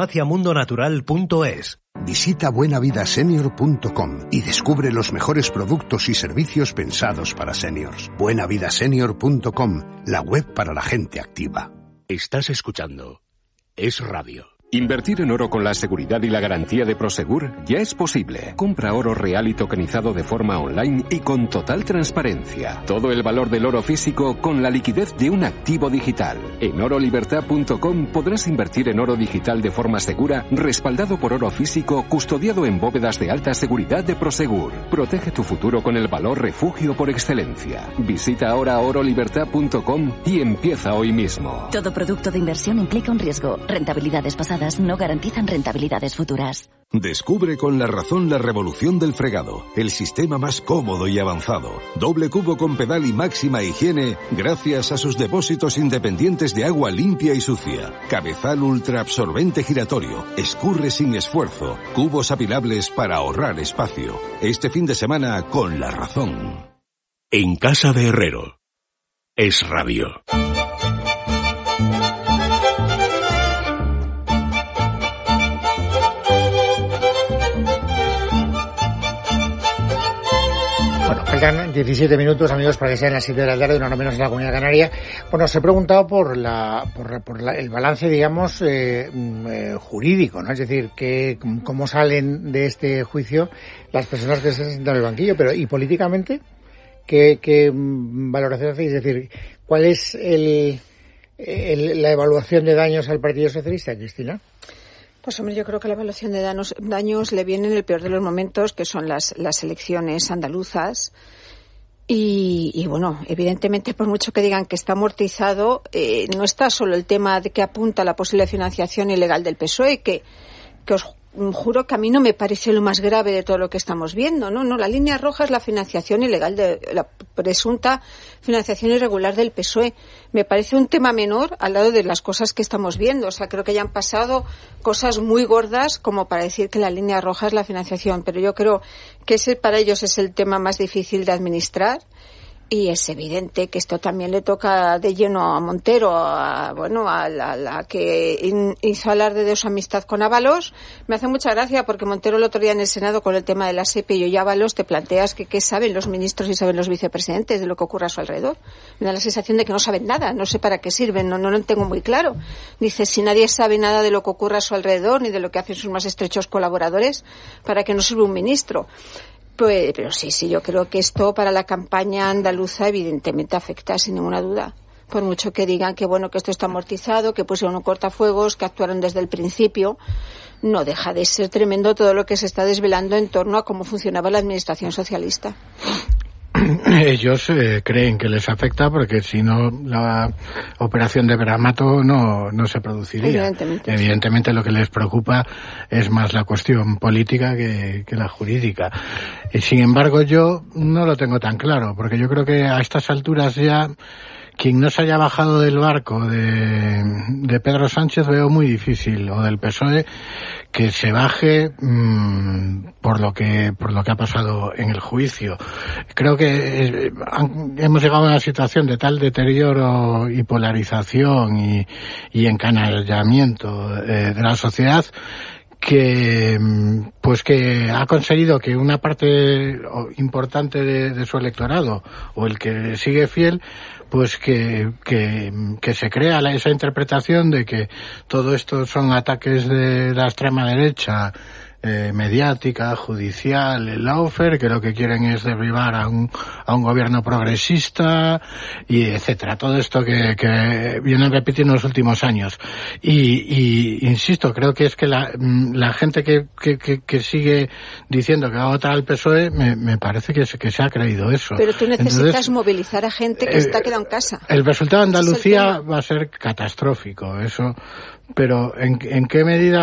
parafarmaciamundonatural.es. Visita buenavidasenior.com y descubre los mejores productos y servicios pensados para seniors. buenavidasenior.com, la web para la gente activa. Estás escuchando Es Radio. Invertir en oro con la seguridad y la garantía de Prosegur ya es posible. Compra oro real y tokenizado de forma online y con total transparencia. Todo el valor del oro físico con la liquidez de un activo digital. En orolibertad.com podrás invertir en oro digital de forma segura, respaldado por oro físico, custodiado en bóvedas de alta seguridad de Prosegur. Protege tu futuro con el valor refugio por excelencia. Visita ahora orolibertad.com y empieza hoy mismo. Todo producto de inversión implica un riesgo. Rentabilidades pasadas no garantizan rentabilidades futuras. Descubre con La Razón la revolución del fregado, el sistema más cómodo y avanzado. Doble cubo con pedal y máxima higiene gracias a sus depósitos independientes de agua limpia y sucia. Cabezal ultra absorbente giratorio, escurre sin esfuerzo, cubos apilables para ahorrar espacio. Este fin de semana con La Razón. En Casa de Herrero. Es Radio. Faltan 17 minutos, amigos, para que sean las 7 de la tarde, una hora menos en la Comunidad Canaria. Bueno, os he preguntado por el balance, digamos, jurídico, ¿no? Es decir, cómo salen de este juicio las personas que se sientan en el banquillo, pero ¿y políticamente? ¿Qué valoración hacéis? Es decir, ¿cuál es la evaluación de daños al Partido Socialista, Cristina? Pues hombre, yo creo que la evaluación de daños le viene en el peor de los momentos, que son las elecciones andaluzas. Y bueno, evidentemente, por mucho que digan que está amortizado, no está solo el tema de que apunta a la posible financiación ilegal del PSOE, que os juro que a mí no me parece lo más grave de todo lo que estamos viendo, ¿no? No, la línea roja es la financiación ilegal, la presunta financiación irregular del PSOE. Me parece un tema menor al lado de las cosas que estamos viendo. O sea, creo que ya han pasado cosas muy gordas como para decir que la línea roja es la financiación. Pero yo creo que ese para ellos es el tema más difícil de administrar. Y es evidente que esto también le toca de lleno a Montero, a la que hizo alarde de su amistad con Ábalos. Me hace mucha gracia porque Montero el otro día en el Senado con el tema de la SEPI y Ábalos te planteas que qué saben los ministros y saben los vicepresidentes de lo que ocurre a su alrededor. Me da la sensación de que no saben nada, no sé para qué sirven, no lo tengo muy claro. Dice, si nadie sabe nada de lo que ocurre a su alrededor ni de lo que hacen sus más estrechos colaboradores, ¿para qué no sirve un ministro? Pues, pero sí, yo creo que esto para la campaña andaluza evidentemente afecta sin ninguna duda. Por mucho que digan que bueno, que esto está amortizado, que pusieron un cortafuegos, que actuaron desde el principio, no deja de ser tremendo todo lo que se está desvelando en torno a cómo funcionaba la administración socialista. Ellos creen que les afecta porque si no la operación de Beramato no se produciría. Evidentemente lo que les preocupa es más la cuestión política que la jurídica. Y sin embargo yo no lo tengo tan claro porque yo creo que a estas alturas ya quien no se haya bajado del barco de Pedro Sánchez veo muy difícil, o del PSOE, que se baje por lo que ha pasado en el juicio. Creo que hemos llegado a una situación de tal deterioro y polarización y encanallamiento de la sociedad que ha conseguido que una parte importante de su electorado, o el que sigue fiel, pues que se crea esa interpretación de que todo esto son ataques de la extrema derecha, mediática, judicial, el lawfare, que lo que quieren es derribar a un gobierno progresista, y etcétera. Todo esto que vienen repitiendo en los últimos años. Y insisto, creo que es que la gente que sigue diciendo que va a votar al PSOE, me parece que se ha creído eso. Pero tú necesitas movilizar a gente que está quedada en casa. El resultado de Andalucía va a ser catastrófico, eso. Pero ¿en qué medida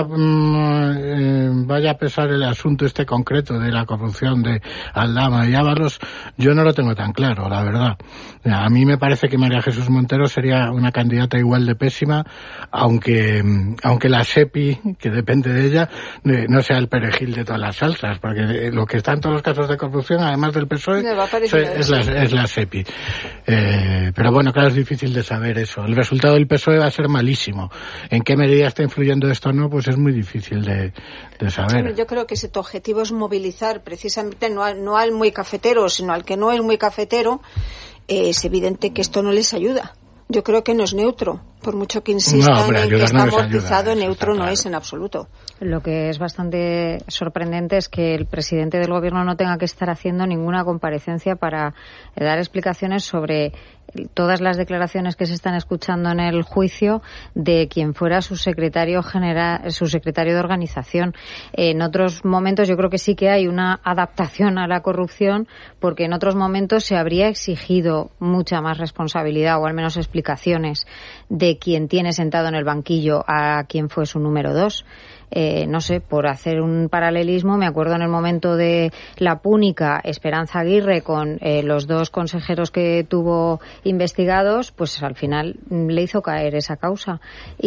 vaya a pesar el asunto este concreto de la corrupción de Aldama y Ábalos? Yo no lo tengo tan claro, la verdad. A mí me parece que María Jesús Montero sería una candidata igual de pésima, aunque la SEPI, que depende de ella, no sea el perejil de todas las salsas, porque lo que está en todos los casos de corrupción, además del PSOE, es la SEPI. Pero bueno, claro, es difícil de saber eso. El resultado del PSOE va a ser malísimo. ¿En qué medida está influyendo esto o no? Pues es muy difícil de saber. Yo creo que si tu objetivo es movilizar precisamente no al muy cafetero, sino al que no es muy cafetero, es evidente que esto no les ayuda. Yo creo que no es neutro, por mucho que insistan en que está amortizado, neutro no es en absoluto. Lo que es bastante sorprendente es que el presidente del gobierno no tenga que estar haciendo ninguna comparecencia para dar explicaciones sobre todas las declaraciones que se están escuchando en el juicio de quien fuera su secretario general, su secretario de organización. En otros momentos yo creo que sí que hay una adaptación a la corrupción, porque en otros momentos se habría exigido mucha más responsabilidad, o al menos explicaciones, de quien tiene sentado en el banquillo a quien fue su número 2. No sé, por hacer un paralelismo, me acuerdo en el momento de la púnica Esperanza Aguirre con los 2 consejeros que tuvo investigados, pues al final le hizo caer esa causa.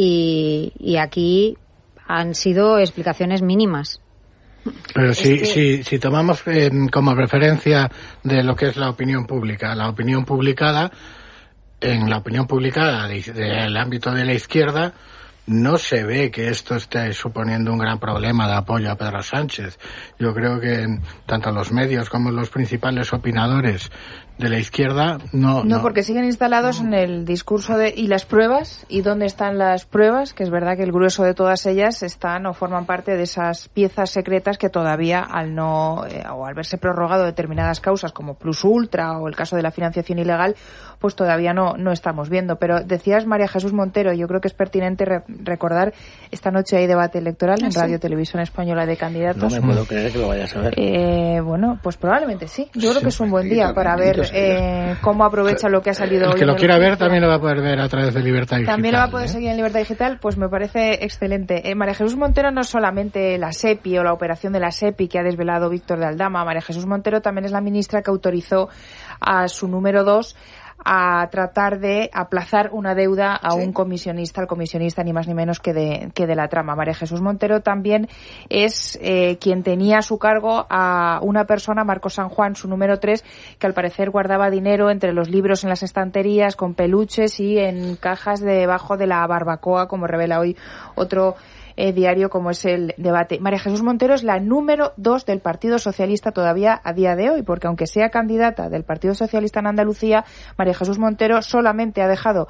Y aquí han sido explicaciones mínimas. Pero si tomamos como referencia de lo que es la opinión pública, la opinión publicada, en la opinión publicada del ámbito de la izquierda, no se ve que esto esté suponiendo un gran problema de apoyo a Pedro Sánchez. Yo creo que tanto los medios como los principales opinadores de la izquierda no, porque siguen instalados en el discurso de ¿y las pruebas? ¿Y dónde están las pruebas? Que es verdad que el grueso de todas ellas están o forman parte de esas piezas secretas que todavía al verse prorrogado determinadas causas como Plus Ultra o el caso de la financiación ilegal, pues todavía no estamos viendo. Pero decías María Jesús Montero, yo creo que es pertinente recordar, esta noche hay debate electoral en Radio Televisión Española de candidatos. No me puedo creer que lo vayas a ver. Bueno, pues probablemente sí. Yo creo que es un buen día para ver cómo aprovecha lo que ha salido hoy. El que lo quiera ver también lo va a poder ver a través de Libertad Digital. También lo va a poder seguir en Libertad Digital, pues me parece excelente. María Jesús Montero no es solamente la SEPI o la operación de la SEPI que ha desvelado Víctor de Aldama. María Jesús Montero también es la ministra que autorizó a su número 2 a tratar de aplazar una deuda a un comisionista, al comisionista ni más ni menos que de la trama. María Jesús Montero también es quien tenía a su cargo a una persona, Marcos San Juan, su número 3, que al parecer guardaba dinero entre los libros en las estanterías, con peluches y en cajas debajo de la barbacoa, como revela hoy otro diario como es El Debate. María Jesús Montero es la número 2 del Partido Socialista todavía a día de hoy, porque aunque sea candidata del Partido Socialista en Andalucía, María Jesús Montero solamente ha dejado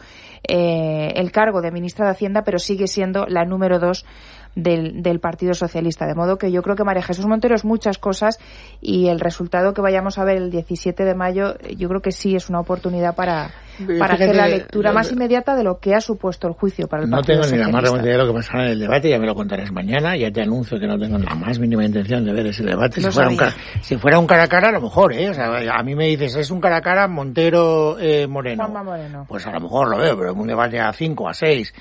el cargo de ministra de Hacienda, pero sigue siendo la número 2 del Partido Socialista. De modo que yo creo que María Jesús Montero es muchas cosas, y el resultado que vayamos a ver el 17 de mayo yo creo que sí es una oportunidad para hacer la lectura más inmediata de lo que ha supuesto el juicio para el Partido Socialista. No tengo ni la más remota idea de lo que pasará en el debate, ya me lo contarás mañana. Ya te anuncio que no tengo la más mínima intención de ver ese debate. Si fuera un cara a cara, a lo mejor, O sea, a mí me dices, es un cara a cara Montero Moreno. Juanma Moreno. Pues a lo mejor lo veo, pero un debate a 5, a 6,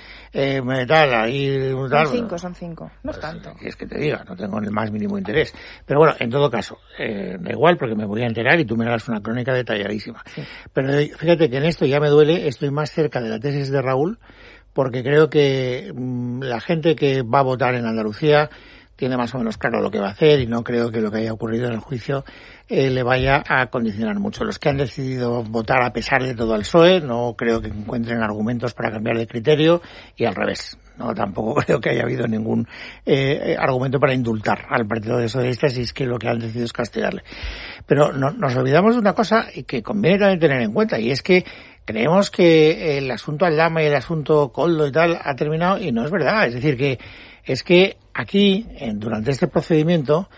Son 5, no es tanto. Es que te diga, no tengo el más mínimo interés. Pero bueno, en todo caso, da igual, porque me voy a enterar y tú me harás una crónica detalladísima. Sí. Pero fíjate que en esto, ya me duele, estoy más cerca de la tesis de Raúl, porque creo que la gente que va a votar en Andalucía tiene más o menos claro lo que va a hacer y no creo que lo que haya ocurrido en el juicio le vaya a condicionar mucho. Los que han decidido votar a pesar de todo al PSOE no creo que encuentren argumentos para cambiar de criterio y al revés. No, tampoco creo que haya habido ningún argumento para indultar al Partido de Socialistas si es que lo que han decidido es castigarle. Pero nos olvidamos de una cosa y que conviene también tener en cuenta, y es que creemos que el asunto Aldama y el asunto Koldo y tal ha terminado, y no es verdad. Es decir, que es que aquí, durante este procedimiento,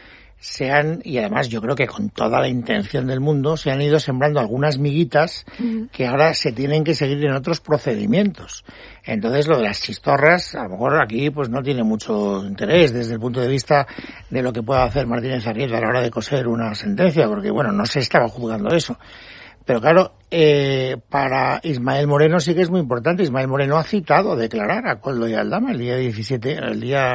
y además yo creo que con toda la intención del mundo, se han ido sembrando algunas miguitas que ahora se tienen que seguir en otros procedimientos. Entonces, lo de las chistorras, a lo mejor aquí pues no tiene mucho interés desde el punto de vista de lo que pueda hacer Martínez Arrieta a la hora de coser una sentencia, porque bueno, no se estaba juzgando eso. Pero claro, para Ismael Moreno sí que es muy importante. Ismael Moreno ha citado declarar a Koldo y Aldama el día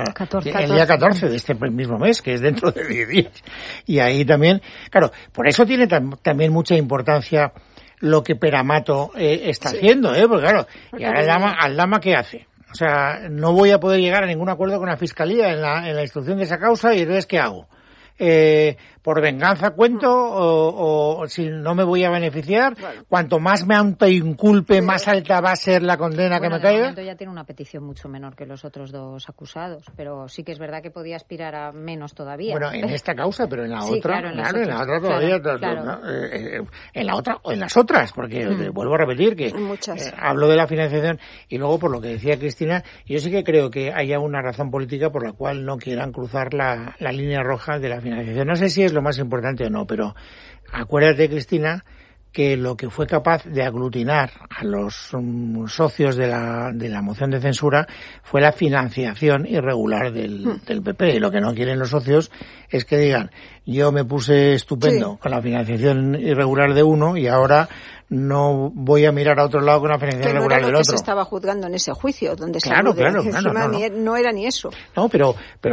14 de este mismo mes, que es dentro de 10 días. Y ahí también, claro, por eso tiene también mucha importancia lo que Peramato está haciendo, porque claro, y ahora Aldama ¿qué hace? O sea, no voy a poder llegar a ningún acuerdo con la Fiscalía en la instrucción de esa causa, y entonces ¿qué hago? Por venganza cuento o si no me voy a beneficiar, cuanto más me autoinculpe, más alta va a ser la condena que me caiga. De momento ya tiene una petición mucho menor que los otros dos acusados, pero sí que es verdad que podía aspirar a menos todavía. Bueno, en esta causa, pero en la otra, en la otra todavía, en la otra o en las otras, porque vuelvo a repetir que hablo de la financiación, y luego por lo que decía Cristina, yo sí que creo que haya una razón política por la cual no quieran cruzar la línea roja de la financiación. No sé si es lo más importante o no, pero acuérdate, Cristina, que lo que fue capaz de aglutinar a los socios de la moción de censura fue la financiación irregular del PP. Y lo que no quieren los socios es que digan, yo me puse estupendo con la financiación irregular de uno y ahora no voy a mirar a otro lado con la financiación irregular del otro. Que se estaba juzgando en ese juicio, donde claro, no era ni eso. No, pero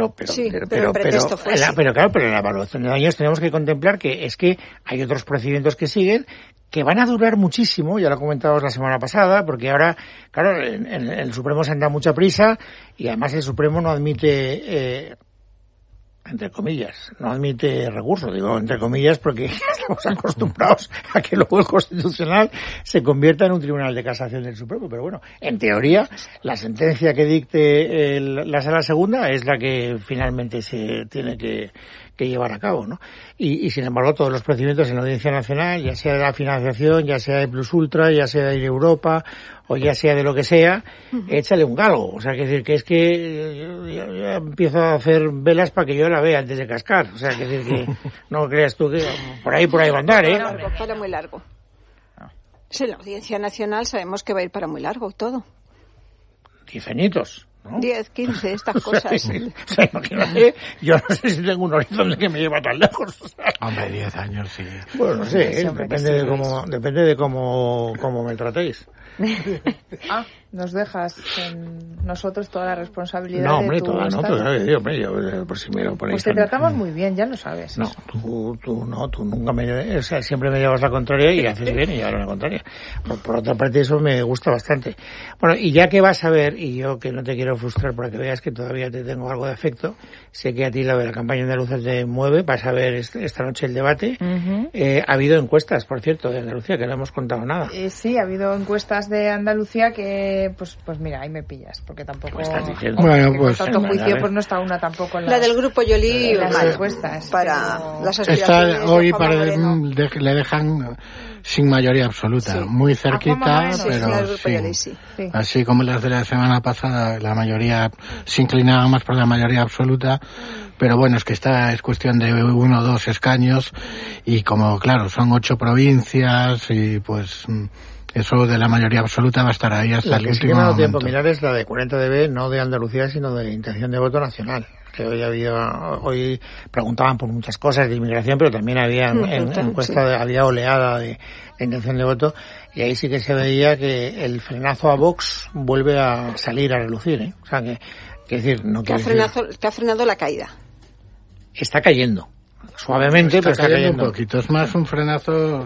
en la evaluación de daños tenemos que contemplar que es que hay otros procedimientos que siguen que van a durar muchísimo, ya lo comentábamos la semana pasada, porque ahora, claro, en el Supremo se anda mucha prisa y además el Supremo no admite, entre comillas, no admite recurso, digo entre comillas porque estamos acostumbrados a que luego el Constitucional se convierta en un tribunal de casación del Supremo, pero bueno, en teoría la sentencia que dicte la Sala Segunda es la que finalmente se tiene que llevar a cabo, ¿no? Y sin embargo todos los procedimientos en la Audiencia Nacional, ya sea de la financiación, ya sea de Plus Ultra, ya sea de Europa o ya sea de lo que sea, échale un galgo. O sea, que es que yo empiezo a hacer velas para que yo la vea antes de cascar. O sea, que decir que no creas tú que por ahí va a andar, ¿eh? Para muy largo. Sí, la Audiencia Nacional sabemos que va a ir para muy largo todo. 10 añitos, ¿no? 10, 15, estas cosas. Sí. O sea, imagínate, yo no sé si tengo un horizonte que me lleva tan lejos. O sea. Hombre, 10 años, sí. Bueno, no sé, depende de cómo me tratéis. Nos dejas en nosotros toda la responsabilidad. No, hombre, de tu toda no, yo, por si me lo ponéis. Pues te tratamos muy bien, ya lo sabes. No, tú nunca o sea, siempre me llevas la contraria y haces bien y ahora la contraria. Por otra parte, eso me gusta bastante. Bueno, y ya que vas a ver, y yo que no te quiero frustrar para que veas que todavía te tengo algo de afecto, sé que a ti la de la campaña andaluza te mueve, vas a ver esta noche el debate. Ha habido encuestas, por cierto, de Andalucía, que no hemos contado nada. Sí, ha habido encuestas de Andalucía que pues mira, ahí me pillas, porque tampoco tanto juicio, pues no está una tampoco en la del grupo Yoli las encuestas para las aspiraciones hoy le dejan sin mayoría absoluta, muy cerquita, pero sí. Así como las de la semana pasada, la mayoría se inclinaba más por la mayoría absoluta, pero bueno, es que esta es cuestión de 1 o 2 escaños y como claro, son 8 provincias y pues eso de la mayoría absoluta va a estar ahí hasta el último momento. La que sí me ha dado tiempo a mirar es la de 40 dB, no de Andalucía, sino de intención de voto nacional. Que hoy preguntaban por muchas cosas de inmigración, pero también había encuesta, había oleada de intención de voto, y ahí sí que se veía que el frenazo a Vox vuelve a salir a relucir, ¿eh? O sea que decir, no te ha frenado la caída. Está cayendo. Suavemente, pero está cayendo un poquito. Es más un frenazo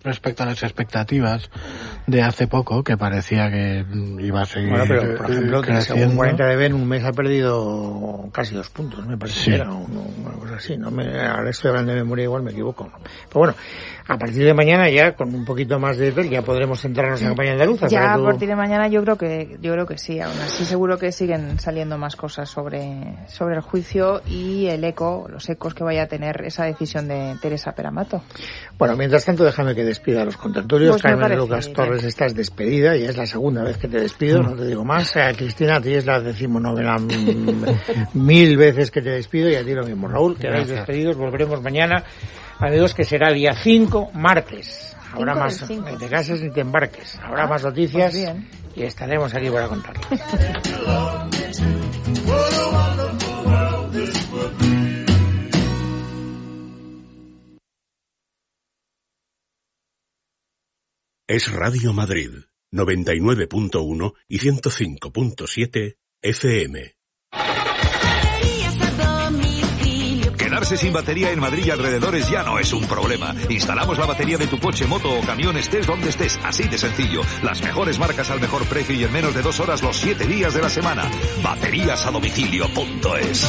respecto a las expectativas de hace poco, que parecía que iba a seguir bueno, pero por ejemplo, que según 40dB en un mes ha perdido casi 2 puntos, me parece que era una cosa así, ¿no? Ahora estoy hablando de memoria, igual me equivoco, ¿no? Pero bueno, a partir de mañana ya, con un poquito más de tal, ya podremos centrarnos en la campaña andaluza. Ya a partir de mañana yo creo que sí, aún así seguro que siguen saliendo más cosas sobre el juicio y los ecos que vaya a tener esa decisión de Teresa Peramato. Bueno, mientras tanto déjame que despida a los contertulios. Pues Carmen Lucas Torres, estás despedida, ya es la segunda vez que te despido, no te digo más. Cristina, a ti es la 19ª 1000 veces que te despido, y a ti lo mismo. Raúl, quedáis despedidos, volveremos mañana, amigos, que será día 5, martes. Habrá más, ni te cases ni te embarques. Habrá más noticias, pues y estaremos aquí para contarles. Es Radio Madrid, 99.1 y 105.7 FM. Quedarse sin batería en Madrid y alrededores ya no es un problema. Instalamos la batería de tu coche, moto o camión, estés donde estés, así de sencillo. Las mejores marcas al mejor precio y en menos de 2 horas los 7 días de la semana. Bateriasadomicilio.es.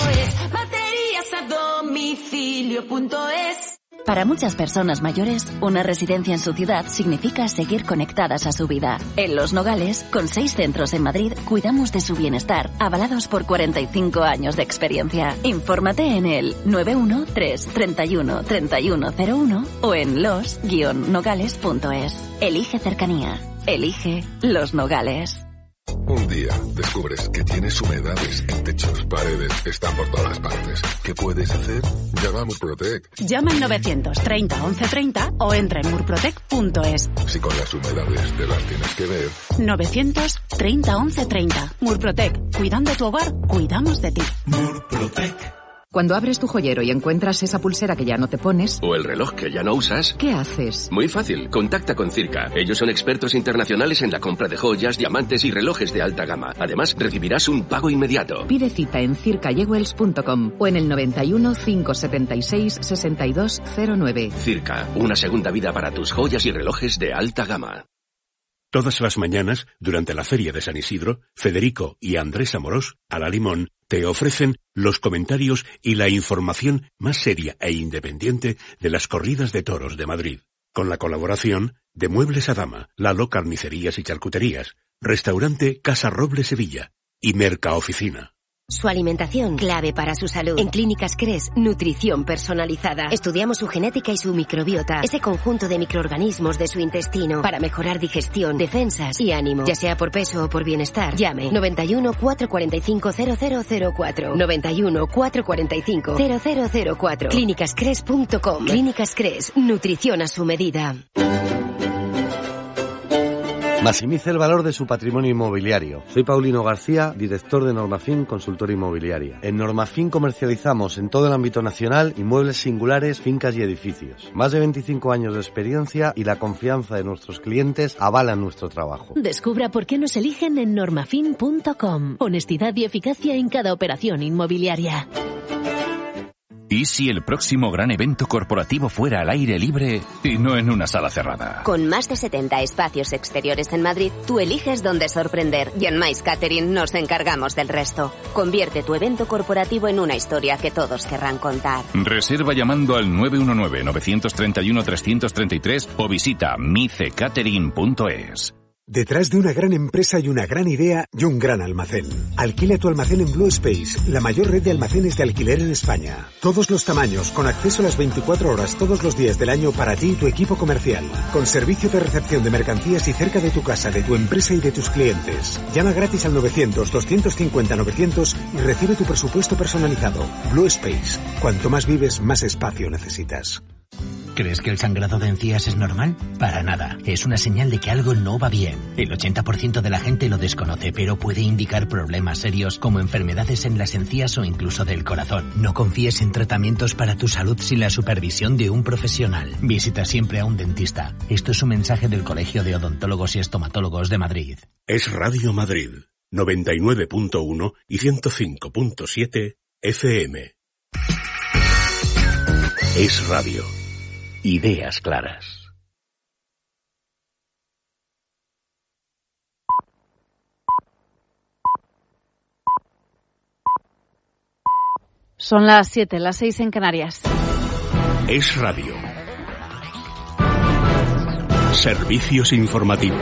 Bateriasadomicilio.es. Para muchas personas mayores, una residencia en su ciudad significa seguir conectadas a su vida. En Los Nogales, con 6 centros en Madrid, cuidamos de su bienestar, avalados por 45 años de experiencia. Infórmate en el 913 31 3101 o en los-nogales.es. Elige cercanía. Elige Los Nogales. Un día descubres que tienes humedades en techos, paredes, están por todas partes. ¿Qué puedes hacer? Llama a Murprotec. Llama al 930 1130 o entra en murprotec.es. Si con las humedades te las tienes que ver. 930 1130. Murprotec. Cuidando tu hogar, cuidamos de ti. Murprotec. Cuando abres tu joyero y encuentras esa pulsera que ya no te pones... o el reloj que ya no usas... ¿qué haces? Muy fácil, contacta con Circa. Ellos son expertos internacionales en la compra de joyas, diamantes y relojes de alta gama. Además, recibirás un pago inmediato. Pide cita en circajewels.com o en el 91 576 6209. Circa, una segunda vida para tus joyas y relojes de alta gama. Todas las mañanas, durante la Feria de San Isidro, Federico y Andrés Amorós, a la Limón, te ofrecen los comentarios y la información más seria e independiente de las corridas de toros de Madrid. Con la colaboración de Muebles Adama, Lalo Carnicerías y Charcuterías, Restaurante Casa Roble Sevilla y Mercaoficina. Su alimentación, clave para su salud. En Clínicas Cres, nutrición personalizada. Estudiamos su genética y su microbiota, ese conjunto de microorganismos de su intestino, para mejorar digestión, defensas y ánimo. Ya sea por peso o por bienestar, llame 91 445 0004. 91 445 0004. Clínicascres.com. Clínicas Cres, nutrición a su medida. Maximice el valor de su patrimonio inmobiliario. Soy Paulino García, director de Normafin Consultora Inmobiliaria. En Normafin comercializamos en todo el ámbito nacional inmuebles singulares, fincas y edificios. Más de 25 años de experiencia y la confianza de nuestros clientes avalan nuestro trabajo. Descubra por qué nos eligen en normafin.com. Honestidad y eficacia en cada operación inmobiliaria. ¿Y si el próximo gran evento corporativo fuera al aire libre y no en una sala cerrada? Con más de 70 espacios exteriores en Madrid, tú eliges dónde sorprender y en Mais Catering nos encargamos del resto. Convierte tu evento corporativo en una historia que todos querrán contar. Reserva llamando al 919-931-333 o visita micecatering.es. Detrás de una gran empresa y una gran idea y un gran almacén. Alquila tu almacén en Blue Space, la mayor red de almacenes de alquiler en España. Todos los tamaños, con acceso a las 24 horas todos los días del año para ti y tu equipo comercial. Con servicio de recepción de mercancías y cerca de tu casa, de tu empresa y de tus clientes. Llama gratis al 900-250-900 y recibe tu presupuesto personalizado. Blue Space. Cuanto más vives, más espacio necesitas. ¿Crees que el sangrado de encías es normal? Para nada. Es una señal de que algo no va bien. El 80% de la gente lo desconoce, pero puede indicar problemas serios como enfermedades en las encías o incluso del corazón. No confíes en tratamientos para tu salud sin la supervisión de un profesional. Visita siempre a un dentista. Esto es un mensaje del Colegio de Odontólogos y Estomatólogos de Madrid. Es Radio Madrid, 99.1 y 105.7 FM. Es radio. Ideas claras. Son las 7, las 6 en Canarias. Es Radio. Servicios informativos.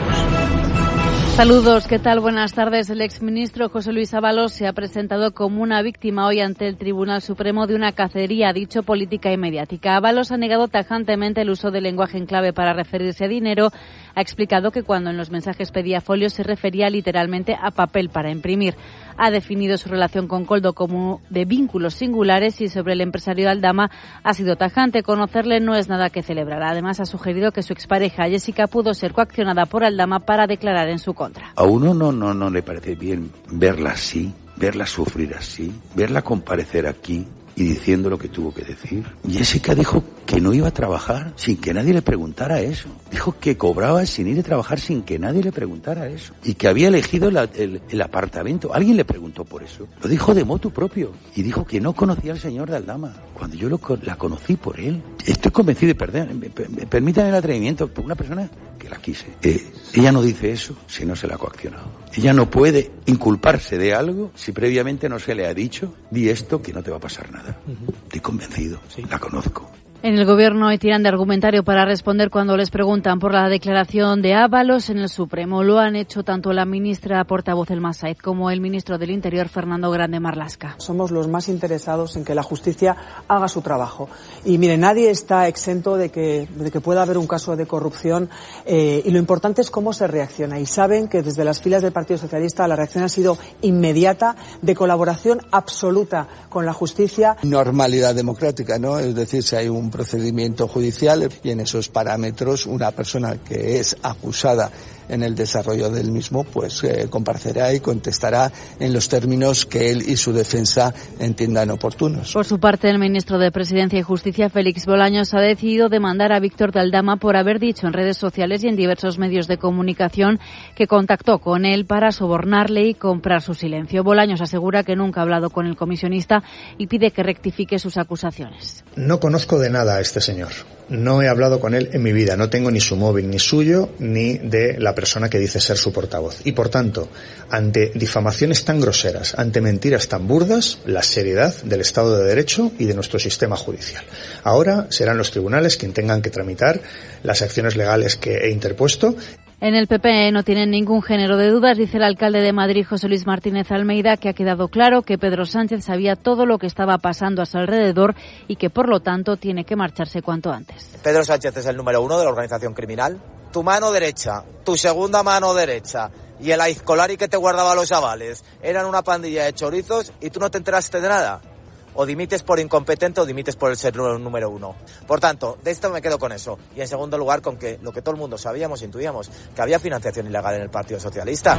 Saludos, ¿qué tal? Buenas tardes. El exministro José Luis Ábalos se ha presentado como una víctima hoy ante el Tribunal Supremo de una cacería, ha dicho, política y mediática. Ábalos ha negado tajantemente el uso del lenguaje en clave para referirse a dinero. Ha explicado que cuando en los mensajes pedía folios se refería literalmente a papel para imprimir. Ha definido su relación con Koldo como de vínculos singulares y sobre el empresario Aldama ha sido tajante. Conocerle no es nada que celebrar. Además, ha sugerido que su expareja Jessica pudo ser coaccionada por Aldama para declarar en su contra. A uno no le parece bien verla así, verla sufrir así, verla comparecer aquí y diciendo lo que tuvo que decir. Jessica dijo que no iba a trabajar sin que nadie le preguntara eso. Dijo que cobraba sin ir a trabajar sin que nadie le preguntara eso. Y que había elegido el apartamento. Alguien le preguntó por eso. Lo dijo de motu propio. Y dijo que no conocía al señor de Aldama. Cuando yo la conocí por él. Estoy convencido de perder. Permítanme el atrevimiento por una persona que la quise. Ella no dice eso si no se la ha coaccionado. Ella no puede inculparse de algo si previamente no se le ha dicho, di esto que no te va a pasar nada. Estoy convencido, la conozco. En el Gobierno hoy tiran de argumentario para responder cuando les preguntan por la declaración de Ábalos en el Supremo. Lo han hecho tanto la ministra portavoz Elma Saez como el ministro del Interior Fernando Grande Marlaska. Somos los más interesados en que la justicia haga su trabajo. Y mire, nadie está exento de que pueda haber un caso de corrupción y lo importante es cómo se reacciona. Y saben que desde las filas del Partido Socialista la reacción ha sido inmediata, de colaboración absoluta con la justicia. Normalidad democrática, ¿no? Es decir, si hay un procedimiento judicial y en esos parámetros una persona que es acusada en el desarrollo del mismo pues comparecerá y contestará en los términos que él y su defensa entiendan oportunos. Por su parte, el ministro de Presidencia y Justicia, Félix Bolaños, ha decidido demandar a Víctor de Aldama por haber dicho en redes sociales y en diversos medios de comunicación que contactó con él para sobornarle y comprar su silencio. Bolaños asegura que nunca ha hablado con el comisionista y pide que rectifique sus acusaciones. No conozco de nada a este señor. No he hablado con él en mi vida. No tengo ni su móvil, ni suyo, ni de la persona que dice ser su portavoz. Y por tanto, ante difamaciones tan groseras, ante mentiras tan burdas, la seriedad del Estado de Derecho y de nuestro sistema judicial. Ahora serán los tribunales quienes tengan que tramitar las acciones legales que he interpuesto. En el PP no tienen ningún género de dudas, dice el alcalde de Madrid, José Luis Martínez Almeida, que ha quedado claro que Pedro Sánchez sabía todo lo que estaba pasando a su alrededor y que, por lo tanto, tiene que marcharse cuanto antes. Pedro Sánchez es el número 1 de la organización criminal. Tu mano derecha, tu segunda mano derecha y el aizcolari que te guardaba los avales eran una pandilla de chorizos y tú no te enteraste de nada. O dimites por incompetente o dimites por el ser número 1. Por tanto, de esto me quedo con eso. Y en segundo lugar, con que lo que todo el mundo sabíamos, intuíamos, que había financiación ilegal en el Partido Socialista.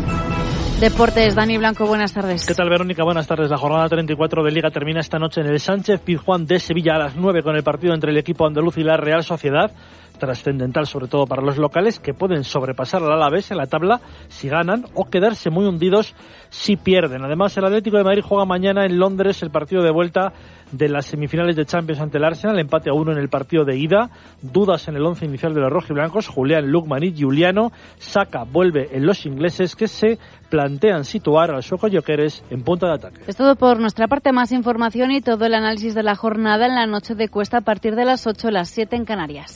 Deportes, Dani Blanco, buenas tardes. ¿Qué tal, Verónica? Buenas tardes. La jornada 34 de Liga termina esta noche en el Sánchez Pizjuán de Sevilla a las 9 con el partido entre el equipo andaluz y la Real Sociedad. Trascendental sobre todo para los locales, que pueden sobrepasar al Alavés en la tabla si ganan o quedarse muy hundidos si pierden. Además, el Atlético de Madrid juega mañana en Londres el partido de vuelta de las semifinales de Champions ante el Arsenal, empate a 1 en el partido de ida, dudas en el once inicial de los rojiblancos, Julián, Lukman y Giuliano. Saka vuelve en los ingleses, que se plantean situar a los Jokeres en punta de ataque. Es todo por nuestra parte. Más información y todo el análisis de la jornada en la noche de Cuesta a partir de las 8, las 7 en Canarias.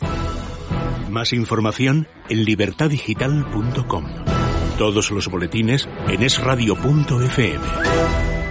Más información en libertadigital.com. Todos los boletines en esradio.fm.